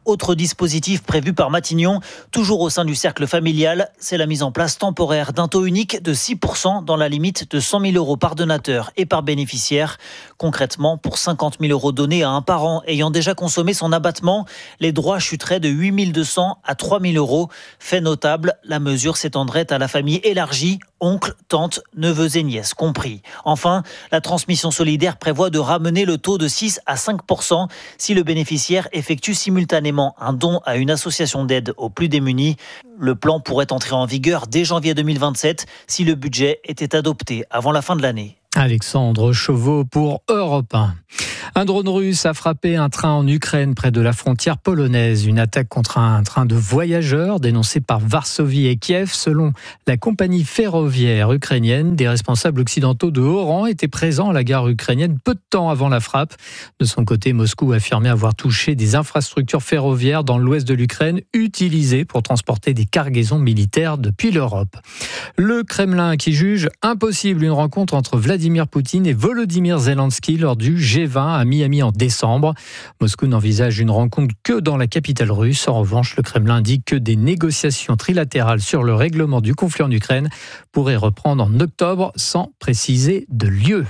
Autre dispositif prévu par Matignon, toujours au sein du cercle familial, c'est la mise en place temporaire d'un taux unique de six pour cent dans la limite de cent mille euros par donateur et par bénéficiaire. Concrètement, pour cinquante mille euros donnés à un parent ayant déjà consommé son abattement, les droits chuteraient de huit mille deux cents à trois mille euros. Fait notable, la mesure s'étendrait à la famille élargie, oncles, tantes, neveux et nièces compris. Enfin, la transmission solidaire prévoit de ramener le taux de six à cinq pour cent si le bénéficiaire effectue simultanément un don à une association d'aide aux plus démunis. Le plan pourrait entrer en vigueur dès janvier deux mille vingt-sept si le budget était adopté avant la fin de l'année. Alexandre Chauveau pour Europe un. Un drone russe a frappé un train en Ukraine près de la frontière polonaise. Une attaque contre un train de voyageurs dénoncée par Varsovie et Kiev. Selon la compagnie ferroviaire ukrainienne, des responsables occidentaux de haut rang étaient présents à la gare ukrainienne peu de temps avant la frappe. De son côté, Moscou a affirmé avoir touché des infrastructures ferroviaires dans l'ouest de l'Ukraine utilisées pour transporter des cargaisons militaires depuis l'Europe. Le Kremlin qui juge impossible une rencontre entre Vladimir Poutine et Volodymyr Zelensky lors du G vingt à Miami en décembre. Moscou n'envisage une rencontre que dans la capitale russe. En revanche, le Kremlin indique que des négociations trilatérales sur le règlement du conflit en Ukraine pourraient reprendre en octobre sans préciser de lieu.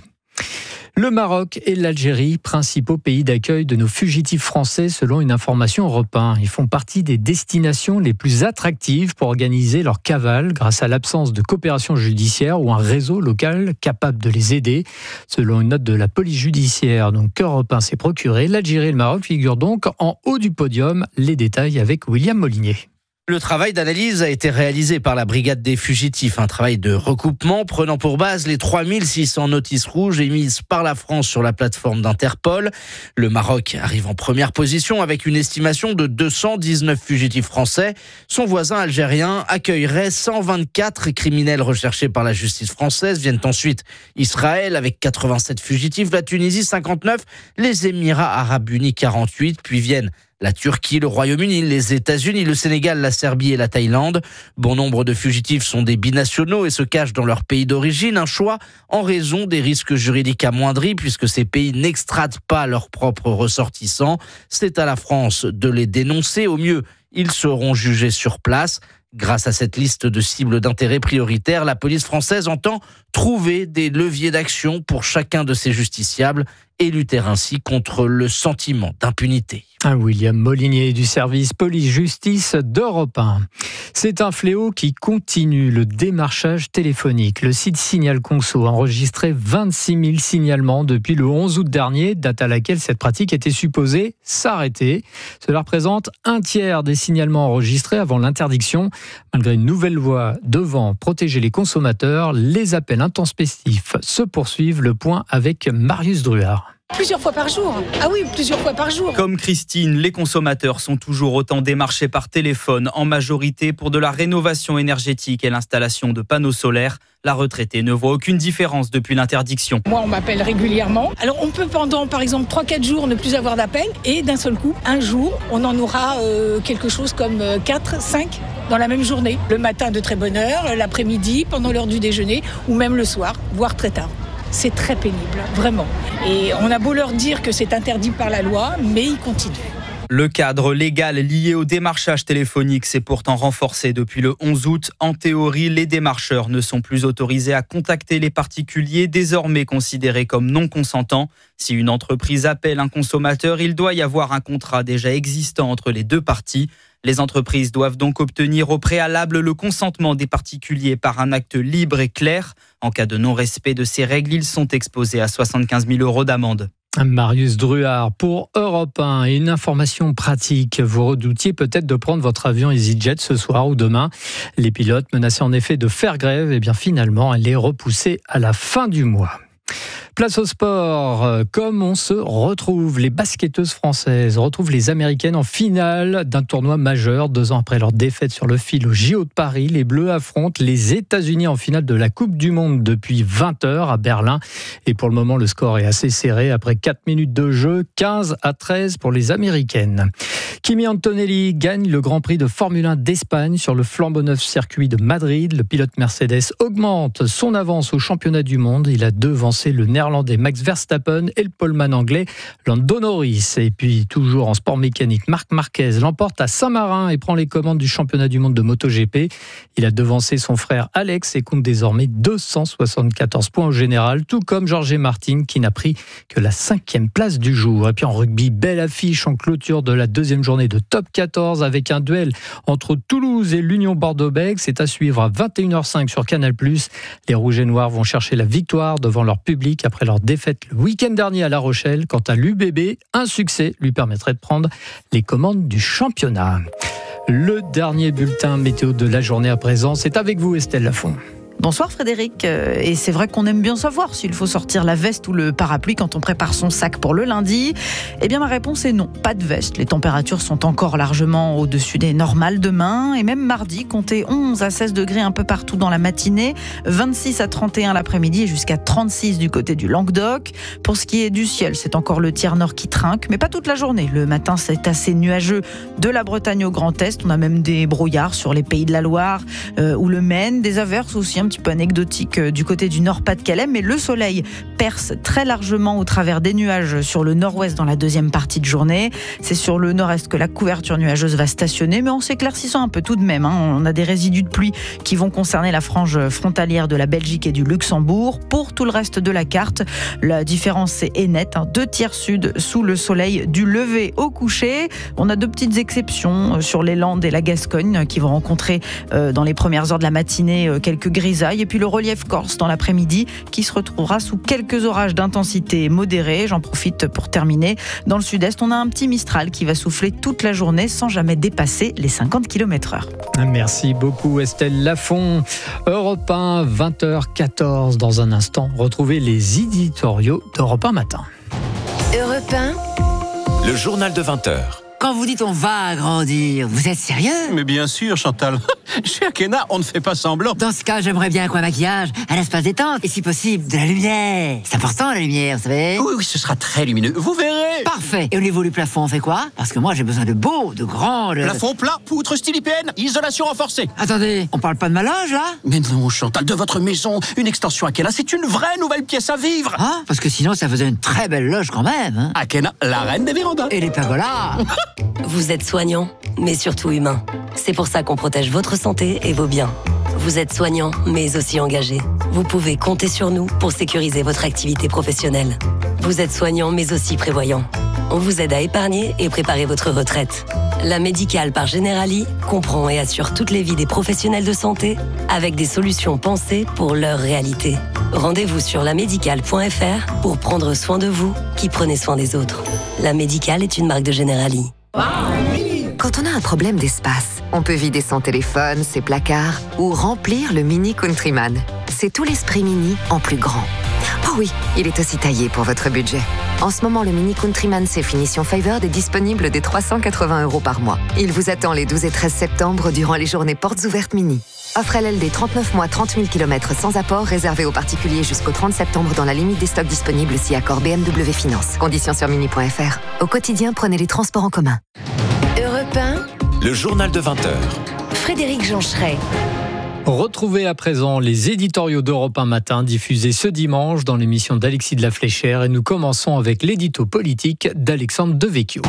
Le Maroc et l'Algérie, principaux pays d'accueil de nos fugitifs français selon une information Europe un. Ils font partie des destinations les plus attractives pour organiser leur cavale grâce à l'absence de coopération judiciaire ou un réseau local capable de les aider. Selon une note de la police judiciaire donc Europe un s'est procuré, l'Algérie et le Maroc figurent donc en haut du podium. Les détails avec William Molinier. Le travail d'analyse a été réalisé par la Brigade des fugitifs, un travail de recoupement prenant pour base les trois mille six cents notices rouges émises par la France sur la plateforme d'Interpol. Le Maroc arrive en première position avec une estimation de deux cent dix-neuf fugitifs français. Son voisin algérien accueillerait cent vingt-quatre criminels recherchés par la justice française. Viennent ensuite Israël avec quatre-vingt-sept fugitifs, la Tunisie cinquante-neuf, les Émirats arabes unis quarante-huit, puis viennent la Turquie, le Royaume-Uni, les États-Unis, le Sénégal, la Serbie et la Thaïlande. Bon nombre de fugitifs sont des binationaux et se cachent dans leur pays d'origine. Un choix en raison des risques juridiques amoindris puisque ces pays n'extradent pas leurs propres ressortissants. C'est à la France de les dénoncer. Au mieux, ils seront jugés sur place. Grâce à cette liste de cibles d'intérêt prioritaires, la police française entend trouver des leviers d'action pour chacun de ces justiciables et lutter ainsi contre le sentiment d'impunité. Un William Molinier du service police-justice d'Europe un. C'est un fléau qui continue, le démarchage téléphonique. Le site Signal Conso a enregistré vingt-six mille signalements depuis le onze août dernier, date à laquelle cette pratique était supposée s'arrêter. Cela représente un tiers des signalements enregistrés avant l'interdiction. Malgré une nouvelle loi devant protéger les consommateurs, les appels intempestifs se poursuivent. Le point avec Marius Druard. Plusieurs fois par jour. Ah oui, plusieurs fois par jour. Comme Christine, les consommateurs sont toujours autant démarchés par téléphone, en majorité pour de la rénovation énergétique et l'installation de panneaux solaires. La retraitée ne voit aucune différence depuis l'interdiction. Moi, on m'appelle régulièrement. Alors, on peut pendant, par exemple, trois quatre jours ne plus avoir d'appel. Et d'un seul coup, un jour, on en aura euh, quelque chose comme quatre, cinq dans la même journée. Le matin de très bonne heure, l'après-midi, pendant l'heure du déjeuner, ou même le soir, voire très tard. C'est très pénible, vraiment. Et on a beau leur dire que c'est interdit par la loi, mais ils continuent. Le cadre légal lié au démarchage téléphonique s'est pourtant renforcé depuis le onze août. En théorie, les démarcheurs ne sont plus autorisés à contacter les particuliers, désormais considérés comme non consentants. Si une entreprise appelle un consommateur, il doit y avoir un contrat déjà existant entre les deux parties. Les entreprises doivent donc obtenir au préalable le consentement des particuliers par un acte libre et clair. En cas de non-respect de ces règles, ils sont exposés à soixante-quinze mille euros d'amende. Marius Druard pour Europe un. Et une information pratique. Vous redoutiez peut-être de prendre votre avion EasyJet ce soir ou demain. Les pilotes menaçaient en effet de faire grève. Et bien finalement, elle est repoussée à la fin du mois. Place au sport, comme on se retrouve, les basketteuses françaises retrouvent les Américaines en finale d'un tournoi majeur. Deux ans après leur défaite sur le fil au J O de Paris, les Bleus affrontent les États-Unis en finale de la Coupe du Monde depuis vingt heures à Berlin. Et pour le moment, le score est assez serré. Après quatre minutes de jeu, quinze à treize pour les Américaines. Kimi Antonelli gagne le Grand Prix de Formule un d'Espagne sur le flambant neuf circuit de Madrid. Le pilote Mercedes augmente son avance au championnat du monde. Il a devancé devancer le néerlandais Max Verstappen et le poleman anglais Lando Norris. Et puis toujours en sport mécanique, Marc Marquez l'emporte à Saint-Marin et prend les commandes du championnat du monde de MotoGP. Il a devancé son frère Alex et compte désormais deux cent soixante-quatorze points au général, tout comme Jorge Martin qui n'a pris que la cinquième place du jour. Et puis en rugby, belle affiche en clôture de la deuxième journée de top quatorze avec un duel entre Toulouse et l'Union Bordeaux-Bègles. C'est à suivre à vingt et une heures cinq sur Canal plus. Les Rouges et Noirs vont chercher la victoire devant leur public après leur défaite le week-end dernier à La Rochelle. Quant à l'U B B, un succès lui permettrait de prendre les commandes du championnat. Le dernier bulletin météo de la journée à présent, c'est avec vous Estelle Lafont. Bonsoir Frédéric, et c'est vrai qu'on aime bien savoir s'il faut sortir la veste ou le parapluie quand on prépare son sac pour le lundi. Eh bien ma réponse est non, pas de veste. Les températures sont encore largement au-dessus des normales demain, et même mardi, comptez onze à seize degrés un peu partout dans la matinée, vingt-six à trente et un l'après-midi et jusqu'à trente-six du côté du Languedoc. Pour ce qui est du ciel, c'est encore le tiers nord qui trinque, mais pas toute la journée. Le matin, c'est assez nuageux de la Bretagne au Grand Est. On a même des brouillards sur les Pays de la Loire euh, ou le Maine, des averses aussi un petit peu anecdotique du côté du Nord-Pas-de-Calais, mais le soleil perce très largement au travers des nuages sur le nord-ouest dans la deuxième partie de journée. C'est sur le nord-est que la couverture nuageuse va stationner, mais en s'éclaircissant un peu tout de même. Hein. On a des résidus de pluie qui vont concerner la frange frontalière de la Belgique et du Luxembourg. Pour tout le reste de la carte, la différence est nette. Hein. Deux tiers sud sous le soleil du lever au coucher. On a deux petites exceptions sur les Landes et la Gascogne qui vont rencontrer euh, dans les premières heures de la matinée euh, quelques grisailles. Et puis le relief corse dans l'après-midi qui se retrouvera sous quelques orages d'intensité modérée. J'en profite pour terminer. Dans le sud-est, on a un petit Mistral qui va souffler toute la journée sans jamais dépasser les cinquante kilomètres heure. Merci beaucoup Estelle Lafont. Europe un, vingt heures quatorze. Dans un instant, retrouvez les éditoriaux d'Europe un matin. Europe un. Le journal de vingt heures. Quand vous dites on va agrandir, vous êtes sérieux? Mais bien sûr, Chantal. Chez Akena, on ne fait pas semblant. Dans ce cas, j'aimerais bien quoi, maquillage, un espace détente, et si possible, de la lumière. C'est important, la lumière, vous savez. Oui, oui, ce sera très lumineux. Vous verrez. Parfait. Et au niveau du plafond, on fait quoi? Parce que moi, j'ai besoin de beaux, de grands... De... Plafond plat, poutre style I P N, isolation renforcée. Attendez, on parle pas de ma loge, là? Mais non, Chantal, de votre maison, une extension Akena, c'est une vraie nouvelle pièce à vivre. Ah, parce que sinon, ça faisait une très belle loge quand même. Hein. Akena, la reine des vérandas. Et les pergolas. Vous êtes soignant, mais surtout humain. C'est pour ça qu'on protège votre santé et vos biens. Vous êtes soignant, mais aussi engagé. Vous pouvez compter sur nous pour sécuriser votre activité professionnelle. Vous êtes soignant, mais aussi prévoyant. On vous aide à épargner et préparer votre retraite. La Médicale par Generali comprend et assure toutes les vies des professionnels de santé avec des solutions pensées pour leur réalité. Rendez-vous sur la médicale point f r pour prendre soin de vous qui prenez soin des autres. La Médicale est une marque de Generali. Quand on a un problème d'espace, on peut vider son téléphone, ses placards ou remplir le Mini Countryman. C'est tout l'esprit Mini en plus grand. Oh oui, il est aussi taillé pour votre budget. En ce moment, le Mini Countryman C finition Favored est disponible dès trois cent quatre-vingts euros par mois. Il vous attend les douze et treize septembre durant les journées portes ouvertes Mini. Offre L L D trente-neuf mois, trente mille kilomètres sans apport, réservé aux particuliers jusqu'au trente septembre dans la limite des stocks disponibles si accord B M W Finance. Conditions sur mini point f r. Au quotidien, prenez les transports en commun. Europe un. Le journal de vingt heures. Frédéric Joncheret. Retrouvez à présent les éditoriaux d'Europe un matin diffusés ce dimanche dans l'émission d'Alexis de la Fléchère et nous commençons avec l'édito politique d'Alexandre Devecchio.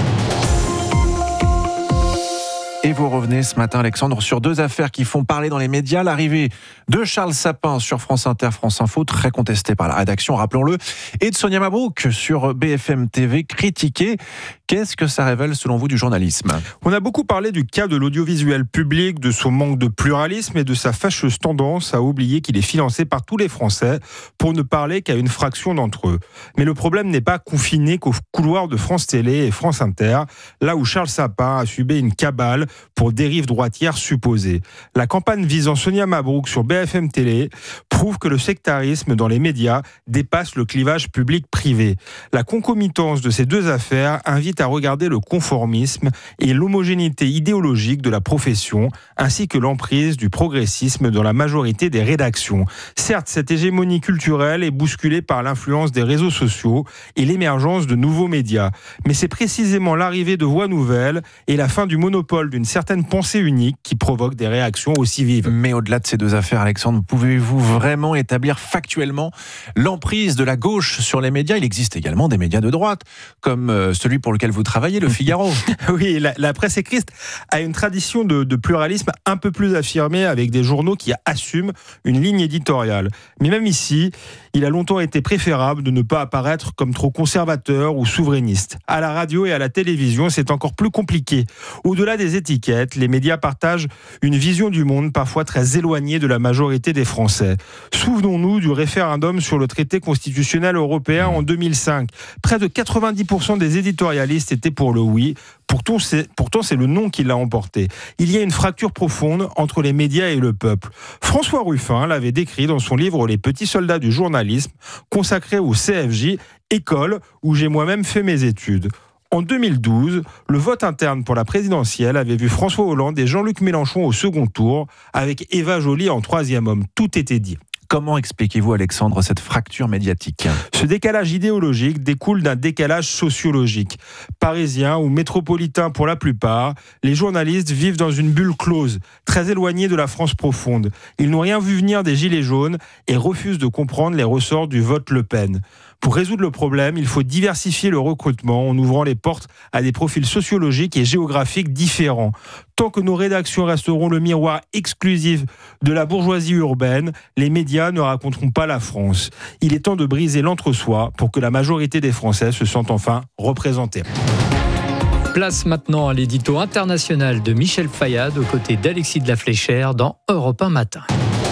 Et vous revenez ce matin, Alexandre, sur deux affaires qui font parler dans les médias. L'arrivée de Charles Sapin sur France Inter, France Info, très contesté par la rédaction, rappelons-le, et de Sonia Mabrouk sur B F M T V, critiquée. Qu'est-ce que ça révèle selon vous du journalisme ? On a beaucoup parlé du cas de l'audiovisuel public, de son manque de pluralisme et de sa fâcheuse tendance à oublier qu'il est financé par tous les Français pour ne parler qu'à une fraction d'entre eux. Mais le problème n'est pas confiné qu'au couloir de France Télé et France Inter, là où Charles Sapin a subi une cabale pour dérive droitière supposée. La campagne visant Sonia Mabrouk sur B F M Télé prouve que le sectarisme dans les médias dépasse le clivage public-privé. La concomitance de ces deux affaires invite à regarder le conformisme et l'homogénéité idéologique de la profession, ainsi que l'emprise du progressisme dans la majorité des rédactions. Certes, cette hégémonie culturelle est bousculée par l'influence des réseaux sociaux et l'émergence de nouveaux médias. Mais c'est précisément l'arrivée de voix nouvelles et la fin du monopole d'une certaine pensée unique qui provoque des réactions aussi vives. Mais au-delà de ces deux affaires, Alexandre, pouvez-vous vraiment établir factuellement l'emprise de la gauche sur les médias? Il existe également des médias de droite, comme celui pour lequel vous travaillez, Le Figaro. Oui, la, la presse écrite a une tradition de, de pluralisme un peu plus affirmée, avec des journaux qui assument une ligne éditoriale. Mais même ici, il a longtemps été préférable de ne pas apparaître comme trop conservateur ou souverainiste. À la radio et à la télévision, c'est encore plus compliqué. Au-delà des étiquettes, les médias partagent une vision du monde parfois très éloignée de la majorité des Français. Souvenons-nous du référendum sur le traité constitutionnel européen en deux mille cinq. Près de quatre-vingt-dix pour cent des éditorialistes étaient pour le oui. Pourtant c'est, pourtant, c'est le non qui l'a emporté. Il y a une fracture profonde entre les médias et le peuple. François Ruffin l'avait décrit dans son livre « Les petits soldats du journalisme », consacré au C F J, école où j'ai moi-même fait mes études. En deux mille douze, le vote interne pour la présidentielle avait vu François Hollande et Jean-Luc Mélenchon au second tour, avec Eva Joly en troisième homme. Tout était dit. Comment expliquez-vous, Alexandre, cette fracture médiatique? Ce décalage idéologique découle d'un décalage sociologique. Parisiens ou métropolitains pour la plupart, les journalistes vivent dans une bulle close, très éloignée de la France profonde. Ils n'ont rien vu venir des Gilets jaunes et refusent de comprendre les ressorts du vote Le Pen. Pour résoudre le problème, il faut diversifier le recrutement en ouvrant les portes à des profils sociologiques et géographiques différents. Tant que nos rédactions resteront le miroir exclusif de la bourgeoisie urbaine, les médias ne raconteront pas la France. Il est temps de briser l'entre-soi pour que la majorité des Français se sentent enfin représentés. Place maintenant à l'édito international de Michel Fayad aux côtés d'Alexis de la Fléchère dans Europe un Matin.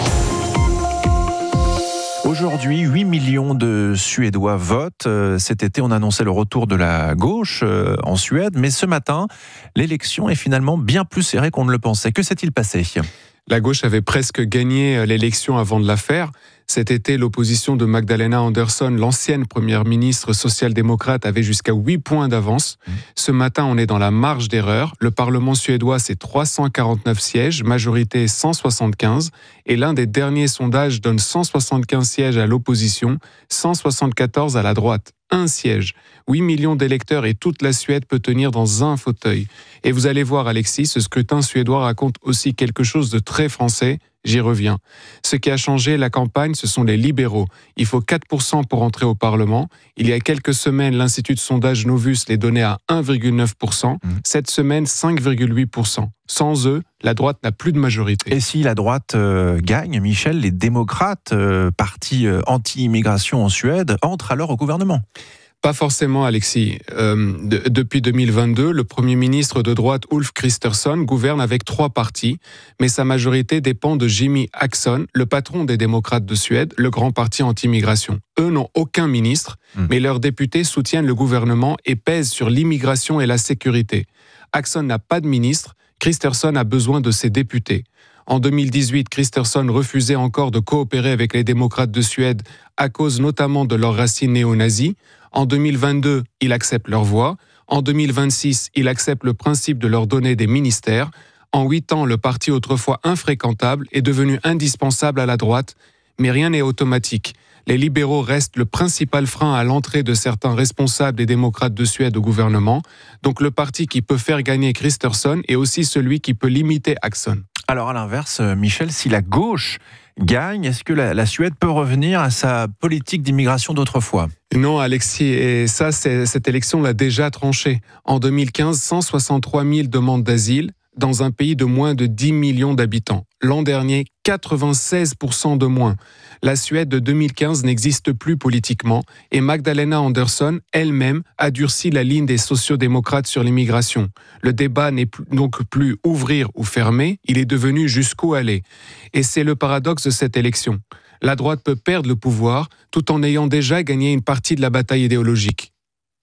Aujourd'hui, huit millions de Suédois votent. Cet été, on annonçait le retour de la gauche en Suède. Mais ce matin, l'élection est finalement bien plus serrée qu'on ne le pensait. Que s'est-il passé ? La gauche avait presque gagné l'élection avant de la faire. Cet été, l'opposition de Magdalena Andersson, l'ancienne première ministre social-démocrate, avait jusqu'à huit points d'avance. Ce matin, on est dans la marge d'erreur. Le Parlement suédois, c'est trois cent quarante-neuf sièges, majorité cent soixante-quinze. Et l'un des derniers sondages donne cent soixante-quinze sièges à l'opposition, cent soixante-quatorze à la droite. Un siège. huit millions d'électeurs et toute la Suède peut tenir dans un fauteuil. Et vous allez voir, Alexis, ce scrutin suédois raconte aussi quelque chose de très français. J'y reviens. Ce qui a changé la campagne, ce sont les libéraux. Il faut quatre pour cent pour entrer au Parlement. Il y a quelques semaines, l'Institut de sondage Novus les donnait à un virgule neuf pour cent. Mmh. Cette semaine, cinq virgule huit pour cent. Sans eux, la droite n'a plus de majorité. Et si la droite euh, gagne, Michel, les démocrates, euh, parti euh, anti-immigration en Suède, entrent alors au gouvernement ? Pas forcément, Alexis. Euh, de, depuis deux mille vingt-deux, le Premier ministre de droite Ulf Kristersson gouverne avec trois partis, mais sa majorité dépend de Jimmie Åkesson, le patron des démocrates de Suède, le grand parti anti-immigration. Eux n'ont aucun ministre, mmh. mais leurs députés soutiennent le gouvernement et pèsent sur l'immigration et la sécurité. Åkesson n'a pas de ministre, Kristersson a besoin de ses députés. En deux mille dix-huit, Kristersson refusait encore de coopérer avec les démocrates de Suède à cause notamment de leurs racines néo-nazis. En deux mille vingt-deux, il accepte leur voix. En deux mille vingt-six, il accepte le principe de leur donner des ministères. En huit ans, le parti autrefois infréquentable est devenu indispensable à la droite, mais rien n'est automatique. Les libéraux restent le principal frein à l'entrée de certains responsables des démocrates de Suède au gouvernement. Donc le parti qui peut faire gagner Kristersson est aussi celui qui peut limiter Åkesson. Alors à l'inverse, Michel, si la gauche gagne, est-ce que la, la Suède peut revenir à sa politique d'immigration d'autrefois ? Non, Alexis, et ça, c'est, cette élection l'a déjà tranché. En deux mille quinze, cent soixante-trois mille demandes d'asile dans un pays de moins de dix millions d'habitants. L'an dernier, quatre-vingt-seize pour cent de moins. La Suède de deux mille quinze n'existe plus politiquement et Magdalena Andersson, elle-même, a durci la ligne des sociodémocrates sur l'immigration. Le débat n'est donc plus ouvrir ou fermer, il est devenu jusqu'où aller. Et c'est le paradoxe de cette élection. La droite peut perdre le pouvoir tout en ayant déjà gagné une partie de la bataille idéologique.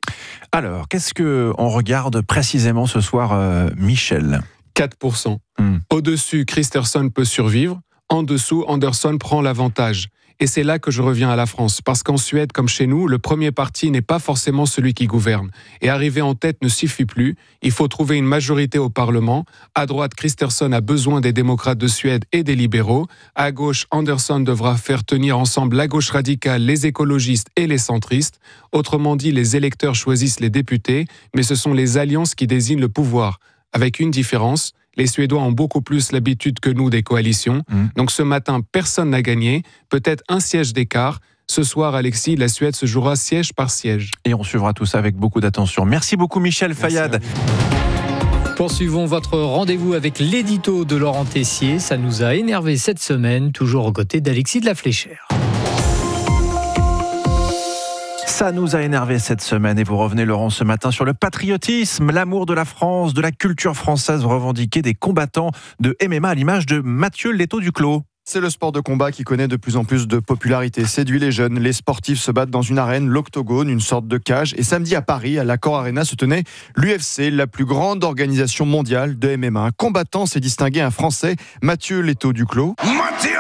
Alors, qu'est-ce qu'on regarde précisément ce soir, euh, Michel ? quatre pour cent. Mmh. Au-dessus, Kristersson peut survivre. En dessous, Andersson prend l'avantage. Et c'est là que je reviens à la France, parce qu'en Suède, comme chez nous, le premier parti n'est pas forcément celui qui gouverne. Et arriver en tête ne suffit plus, il faut trouver une majorité au Parlement. À droite, Kristersson a besoin des démocrates de Suède et des libéraux. À gauche, Andersson devra faire tenir ensemble la gauche radicale, les écologistes et les centristes. Autrement dit, les électeurs choisissent les députés, mais ce sont les alliances qui désignent le pouvoir. Avec une différence, les Suédois ont beaucoup plus l'habitude que nous des coalitions. Mmh. Donc ce matin, personne n'a gagné. Peut-être un siège d'écart. Ce soir, Alexis, la Suède se jouera siège par siège. Et on suivra tout ça avec beaucoup d'attention. Merci beaucoup Michel Fayad. Poursuivons votre rendez-vous avec l'édito de Laurent Tessier. Ça nous a énervé cette semaine, toujours aux côtés d'Alexis de la Fléchère. Ça nous a énervé cette semaine et vous revenez Laurent ce matin sur le patriotisme, l'amour de la France, de la culture française revendiquée des combattants de M M A à l'image de Mathieu Létaux-Duclos. C'est le sport de combat qui connaît de plus en plus de popularité, séduit les jeunes. Les sportifs se battent dans une arène, l'Octogone, une sorte de cage. Et samedi à Paris, à l'Accor Arena, se tenait l'U F C, la plus grande organisation mondiale de M M A. Un combattant s'est distingué, un Français, Mathieu Létaux-Duclos. Mathieu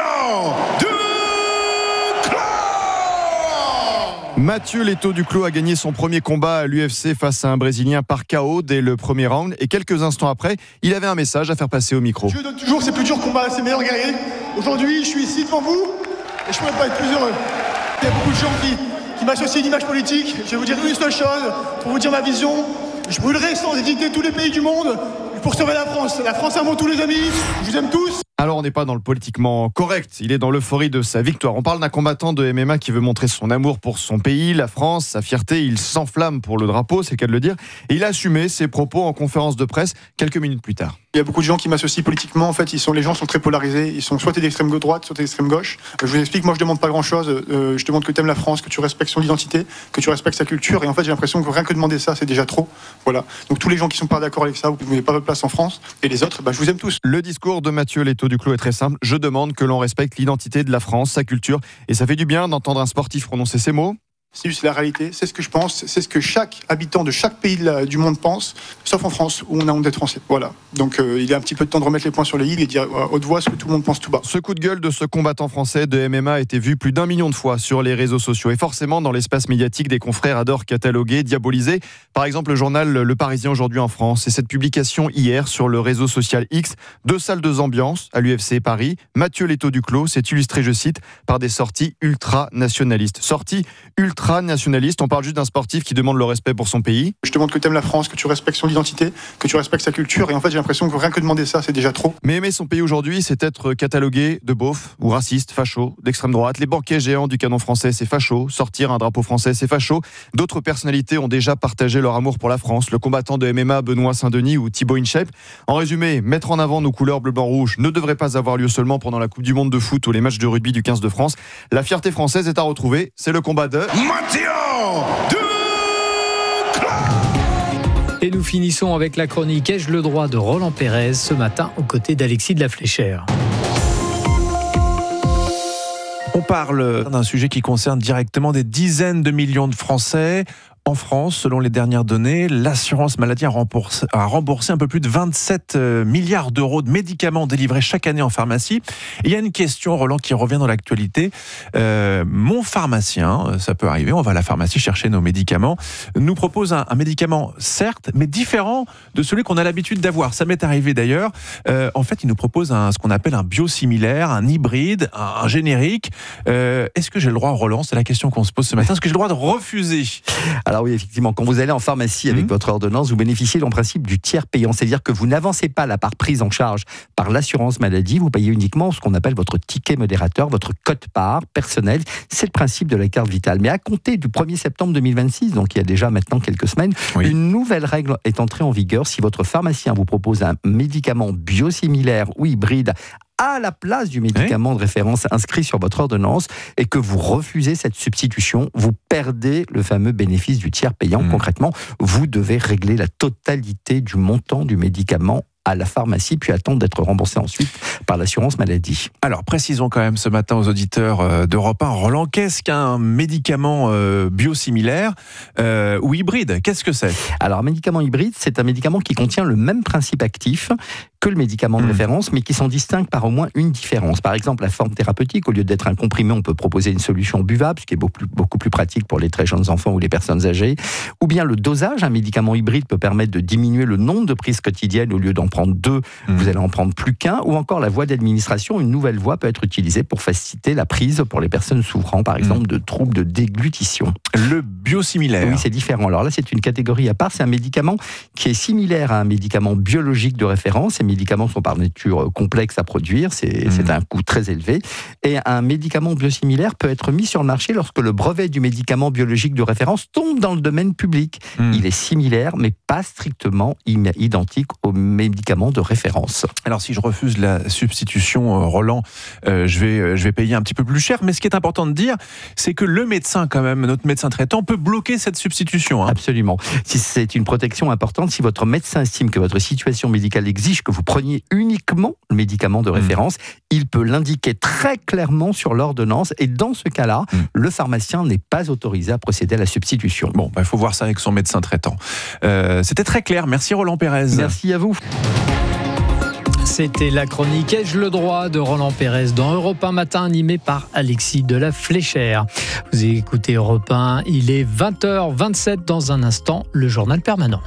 Mathieu Létaux-Duclos a gagné son premier combat à l'U F C face à un Brésilien par K O dès le premier round. Et quelques instants après, il avait un message à faire passer au micro. Je donne toujours ses plus durs combats, ses meilleurs guerriers. Aujourd'hui, je suis ici devant vous et je ne pourrais pas être plus heureux. Il y a beaucoup de gens qui, qui m'associent à une image politique. Je vais vous dire une seule chose pour vous dire ma vision. Je brûlerai sans hésiter tous les pays du monde pour sauver la France. La France avant tous les amis. Je vous aime tous. Alors on n'est pas dans le politiquement correct, il est dans l'euphorie de sa victoire. On parle d'un combattant de M M A qui veut montrer son amour pour son pays, la France, sa fierté. Il s'enflamme pour le drapeau, c'est le cas de le dire. Et il a assumé ses propos en conférence de presse quelques minutes plus tard. Il y a beaucoup de gens qui m'associent politiquement. En fait, ils sont, les gens sont très polarisés. Ils sont soit d'extrême droite, soit d'extrême gauche. Je vous explique, moi je demande pas grand-chose. Euh, je demande que tu aimes la France, que tu respectes son identité, que tu respectes sa culture. Et en fait, j'ai l'impression que rien que demander ça, c'est déjà trop. Voilà. Donc tous les gens qui sont pas d'accord avec ça, vous n'avez pas votre place en France. Et les autres, bah, je vous aime tous. Le discours de Mathieu Létaux-Duclos est très simple. Je demande que l'on respecte l'identité de la France, sa culture. Et ça fait du bien d'entendre un sportif prononcer ces mots. C'est la réalité, c'est ce que je pense, c'est ce que chaque habitant de chaque pays de la, du monde pense, sauf en France où on a honte d'être français. Voilà. Donc euh, il y a un petit peu de temps de remettre les points sur les i et dire à haute voix ce que tout le monde pense tout bas. Ce coup de gueule de ce combattant français de M M A a été vu plus d'un million de fois sur les réseaux sociaux. Et forcément, dans l'espace médiatique, des confrères adorent cataloguer, diaboliser. Par exemple, le journal Le Parisien aujourd'hui en France. Et cette publication hier sur le réseau social X, deux salles de ambiance à l'U F C Paris. Mathieu Létaux-Duclos s'est illustré, je cite, par des sorties ultra-nationalistes. Sorties ultra-nationalistes, on parle juste d'un sportif qui demande le respect pour son pays. Je demande que tu aimes la France, que tu respectes son identité, que tu respectes sa culture. Et en fait, j'ai l'impression que rien que demander ça, c'est déjà trop. Mais aimer son pays aujourd'hui, c'est être catalogué de beauf ou raciste, facho, d'extrême droite. Les banquets géants du canon français, c'est facho. Sortir un drapeau français, c'est facho. D'autres personnalités ont déjà partagé leur amour pour la France. Le combattant de M M A Benoît Saint-Denis ou Thibaut InShape. En résumé, mettre en avant nos couleurs bleu, blanc, rouge ne devrait pas avoir lieu seulement pendant la Coupe du Monde de foot ou les matchs de rugby du quinze de France. La fierté française est à retrouver. C'est le combat de Mathieu Et nous finissons avec la chronique Ai-je le droit de Roland Pérez ce matin aux côtés d'Alexis de la Fléchère. On parle d'un sujet qui concerne directement des dizaines de millions de Français. En France, selon les dernières données, l'assurance maladie a remboursé, a remboursé un peu plus de vingt-sept milliards d'euros de médicaments délivrés chaque année en pharmacie. Et il y a une question, Roland, qui revient dans l'actualité. Euh, mon pharmacien, ça peut arriver, on va à la pharmacie chercher nos médicaments, nous propose un, un médicament, certes, mais différent de celui qu'on a l'habitude d'avoir. Ça m'est arrivé d'ailleurs. Euh, en fait, il nous propose un, ce qu'on appelle un biosimilaire, un hybride, un, un générique. Euh, est-ce que j'ai le droit, Roland, c'est la question qu'on se pose ce matin, est-ce que j'ai le droit de refuser ? Alors oui, effectivement, quand vous allez en pharmacie avec mmh. votre ordonnance, vous bénéficiez en principe du tiers payant. C'est-à-dire que vous n'avancez pas la part prise en charge par l'assurance maladie, vous payez uniquement ce qu'on appelle votre ticket modérateur, votre quote-part personnel. C'est le principe de la carte vitale. Mais à compter du premier septembre deux mille vingt-six, donc il y a déjà maintenant quelques semaines, oui. une nouvelle règle est entrée en vigueur. Si votre pharmacien vous propose un médicament biosimilaire ou hybride à la place du médicament oui. de référence inscrit sur votre ordonnance et que vous refusez cette substitution, vous perdez le fameux bénéfice du tiers payant. Mmh. Concrètement, vous devez régler la totalité du montant du médicament à la pharmacie, puis attendre d'être remboursé ensuite par l'assurance maladie. Alors, précisons quand même ce matin aux auditeurs d'Europe un, Roland, qu'est-ce qu'un médicament euh, biosimilaire euh, ou hybride ? Qu'est-ce que c'est ? Alors, un médicament hybride, c'est un médicament qui contient le même principe actif que le médicament de mmh. référence, mais qui sont distincts par au moins une différence. Par exemple, la forme thérapeutique, au lieu d'être un comprimé, on peut proposer une solution buvable, ce qui est beaucoup, beaucoup plus pratique pour les très jeunes enfants ou les personnes âgées. Ou bien le dosage, un médicament hybride peut permettre de diminuer le nombre de prises quotidiennes. Au lieu d'en prendre deux, mmh. vous allez en prendre plus qu'un. Ou encore la voie d'administration, une nouvelle voie peut être utilisée pour faciliter la prise pour les personnes souffrant, par exemple, mmh. de troubles de déglutition. Le biosimilaire. Oui, c'est différent. Alors là, c'est une catégorie à part. C'est un médicament qui est similaire à un médicament biologique de référence. Ces médicaments sont par nature complexes à produire. C'est, mmh. c'est un coût très élevé. Et un médicament biosimilaire peut être mis sur le marché lorsque le brevet du médicament biologique de référence tombe dans le domaine public. Mmh. Il est similaire, mais pas strictement identique au médicament de référence. Alors, si je refuse la substitution, Roland, euh, je vais, je vais payer un petit peu plus cher. Mais ce qui est important de dire, c'est que le médecin, quand même, notre médecin traitant, peut bloquer cette substitution. Hein. Absolument. Si c'est une protection importante, si votre médecin estime que votre situation médicale exige que vous preniez uniquement le médicament de référence, mmh. il peut l'indiquer très clairement sur l'ordonnance. Et dans ce cas-là, mmh. le pharmacien n'est pas autorisé à procéder à la substitution. Bon, il bah, faut voir ça avec son médecin traitant. Euh, c'était très clair. Merci Roland Pérez. Merci à vous. C'était la chronique Ai-je le droit de Roland Pérez dans Europe un matin, animé par Alexis de la Fléchère. Vous écoutez Europe un, il est vingt heures vingt-sept. Dans un instant, le journal permanent.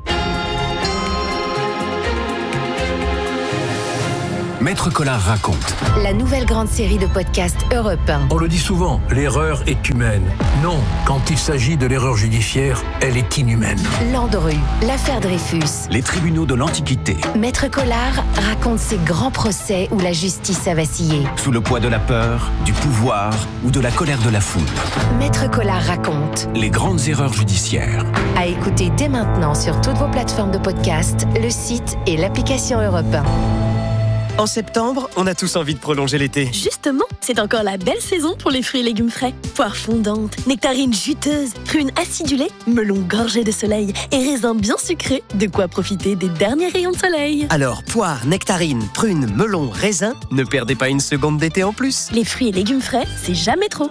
Maître Collard raconte. La nouvelle grande série de podcasts Europe un. On le dit souvent, l'erreur est humaine. Non, quand il s'agit de l'erreur judiciaire, elle est inhumaine. Landru, l'affaire Dreyfus. Les tribunaux de l'Antiquité. Maître Collard raconte ces grands procès où la justice a vacillé. Sous le poids de la peur, du pouvoir ou de la colère de la foule. Maître Collard raconte. Les grandes erreurs judiciaires. À écouter dès maintenant sur toutes vos plateformes de podcast, le site et l'application Europe un. En septembre, on a tous envie de prolonger l'été. Justement, c'est encore la belle saison pour les fruits et légumes frais. Poires fondantes, nectarines juteuses, prunes acidulées, melons gorgés de soleil et raisins bien sucrés. De quoi profiter des derniers rayons de soleil. Alors, poires, nectarines, prunes, melons, raisins, ne perdez pas une seconde d'été en plus. Les fruits et légumes frais, c'est jamais trop.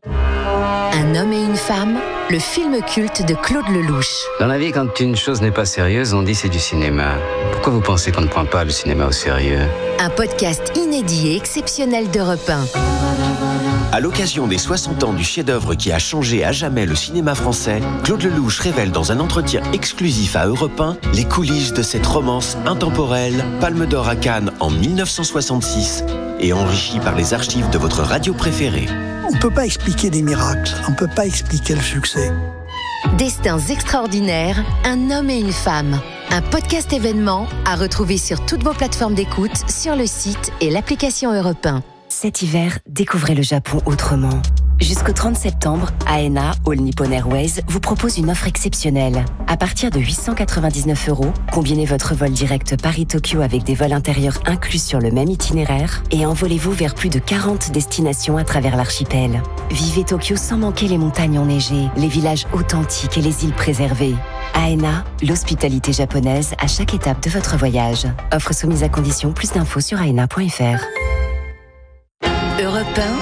Un homme et une femme, le film culte de Claude Lelouch. Dans la vie, quand une chose n'est pas sérieuse, on dit c'est du cinéma. Pourquoi vous pensez qu'on ne prend pas le cinéma au sérieux ? Un podcast inédit et exceptionnel d'Europe un. À l'occasion des soixante ans du chef-d'œuvre qui a changé à jamais le cinéma français, Claude Lelouch révèle dans un entretien exclusif à Europe un les coulisses de cette romance intemporelle, Palme d'Or à Cannes en mille neuf cent soixante-six et enrichie par les archives de votre radio préférée. On ne peut pas expliquer des miracles, on ne peut pas expliquer le succès. Destins extraordinaires, un homme et une femme. Un podcast événement à retrouver sur toutes vos plateformes d'écoute, sur le site et l'application Europe un. Cet hiver, découvrez le Japon autrement. Jusqu'au trente septembre, A N A, All Nippon Airways, vous propose une offre exceptionnelle. À partir de huit cent quatre-vingt-dix-neuf euros, combinez votre vol direct Paris-Tokyo avec des vols intérieurs inclus sur le même itinéraire et envolez-vous vers plus de quarante destinations à travers l'archipel. Vivez Tokyo sans manquer les montagnes enneigées, les villages authentiques et les îles préservées. A N A, l'hospitalité japonaise à chaque étape de votre voyage. Offre soumise à conditions, plus d'infos sur a n a point f r. Europe un.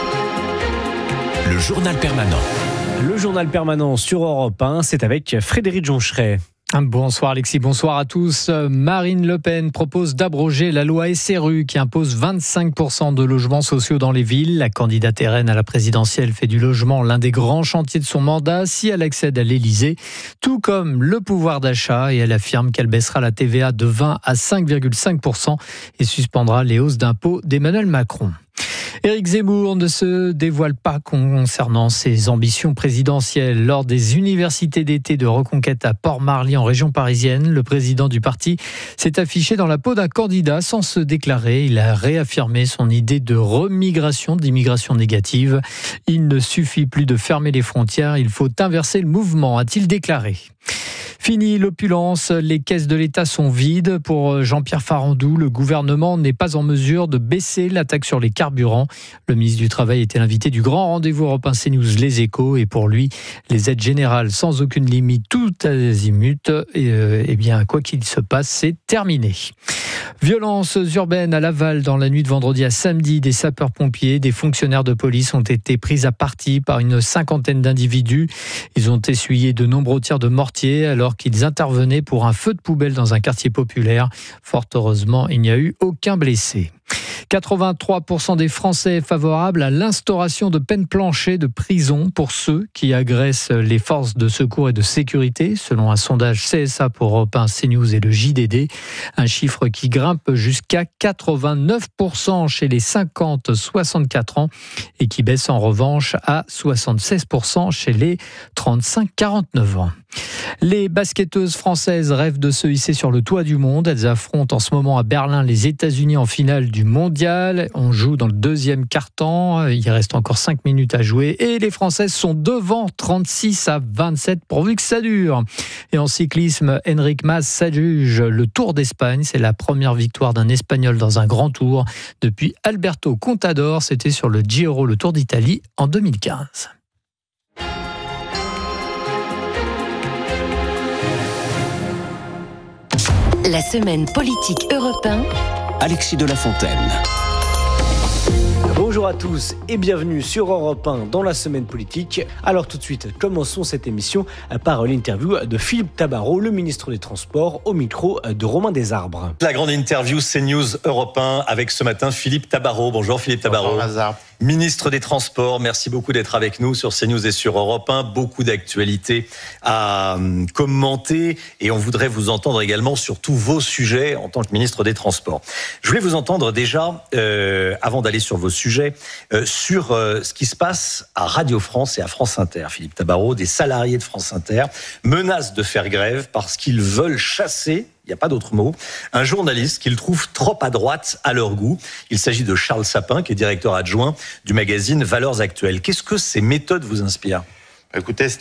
Le journal permanent. Le journal permanent sur Europe un, c'est avec Frédéric Joncheret. Bonsoir Alexis, bonsoir à tous. Marine Le Pen propose d'abroger la loi S R U qui impose vingt-cinq pour cent de logements sociaux dans les villes. La candidate R N à la présidentielle fait du logement l'un des grands chantiers de son mandat si elle accède à l'Élysée, tout comme le pouvoir d'achat, et elle affirme qu'elle baissera la T V A de vingt à cinq virgule cinq pour cent et suspendra les hausses d'impôts d'Emmanuel Macron. Éric Zemmour ne se dévoile pas concernant ses ambitions présidentielles. Lors des universités d'été de Reconquête à Port-Marly en région parisienne, le président du parti s'est affiché dans la peau d'un candidat sans se déclarer. Il a réaffirmé son idée de remigration, d'immigration négative. Il ne suffit plus de fermer les frontières, il faut inverser le mouvement, a-t-il déclaré. Fini l'opulence, les caisses de l'État sont vides. Pour Jean-Pierre Farandou, le gouvernement n'est pas en mesure de baisser la taxe sur les carburants. Le ministre du Travail était l'invité du grand rendez-vous Europe un CNews Les Échos. Et pour lui, les aides générales sans aucune limite, tout azimut, et, euh, eh bien, quoi qu'il se passe, c'est terminé. Violences urbaines à Laval dans la nuit de vendredi à samedi. Des sapeurs-pompiers, des fonctionnaires de police ont été pris à partie par une cinquantaine d'individus. Ils ont essuyé de nombreux tirs de mortier alors qu'ils intervenaient pour un feu de poubelle dans un quartier populaire. Fort heureusement, il n'y a eu aucun blessé. quatre-vingt-trois pour cent des Français favorables à l'instauration de peines planchées de prison pour ceux qui agressent les forces de secours et de sécurité, selon un sondage C S A pour Europe un, CNews et le J D D. Un chiffre qui grimpe jusqu'à quatre-vingt-neuf pour cent chez les cinquante à soixante-quatre ans et qui baisse en revanche à soixante-seize pour cent chez les trente-cinq à quarante-neuf ans. Les basketteuses françaises rêvent de se hisser sur le toit du monde. Elles affrontent en ce moment à Berlin les États-Unis en finale du mondial. On joue dans le deuxième quart-temps. Il reste encore cinq minutes à jouer. Et les Françaises sont devant trente-six à vingt-sept pourvu que ça dure. Et en cyclisme, Enric Mas s'adjuge le Tour d'Espagne. C'est la première victoire d'un Espagnol dans un grand tour depuis Alberto Contador. C'était sur le Giro, le Tour d'Italie en deux mille quinze. La semaine politique Europe un. Alexis de la Fontaine. Bonjour à tous et bienvenue sur Europe un dans la semaine politique. Alors tout de suite, commençons cette émission par l'interview de Philippe Tabarot, le ministre des Transports, au micro de Romain Desarbres. La grande interview CNews Europe un avec ce matin Philippe Tabarot. Bonjour Philippe Tabarot. Bonjour, ministre des Transports, merci beaucoup d'être avec nous sur CNews et sur Europe un. Beaucoup d'actualités à commenter et on voudrait vous entendre également sur tous vos sujets en tant que ministre des Transports. Je voulais vous entendre déjà, euh, avant d'aller sur vos sujets, euh, sur euh, ce qui se passe à Radio France et à France Inter. Philippe Tabarot, des salariés de France Inter menacent de faire grève parce qu'ils veulent chasser, il n'y a pas d'autre mot, un journaliste qu'ils trouvent trop à droite à leur goût. Il s'agit de Charles Sapin, qui est directeur adjoint du magazine Valeurs Actuelles. Qu'est-ce que ces méthodes vous inspirent ? Écoutez, c'est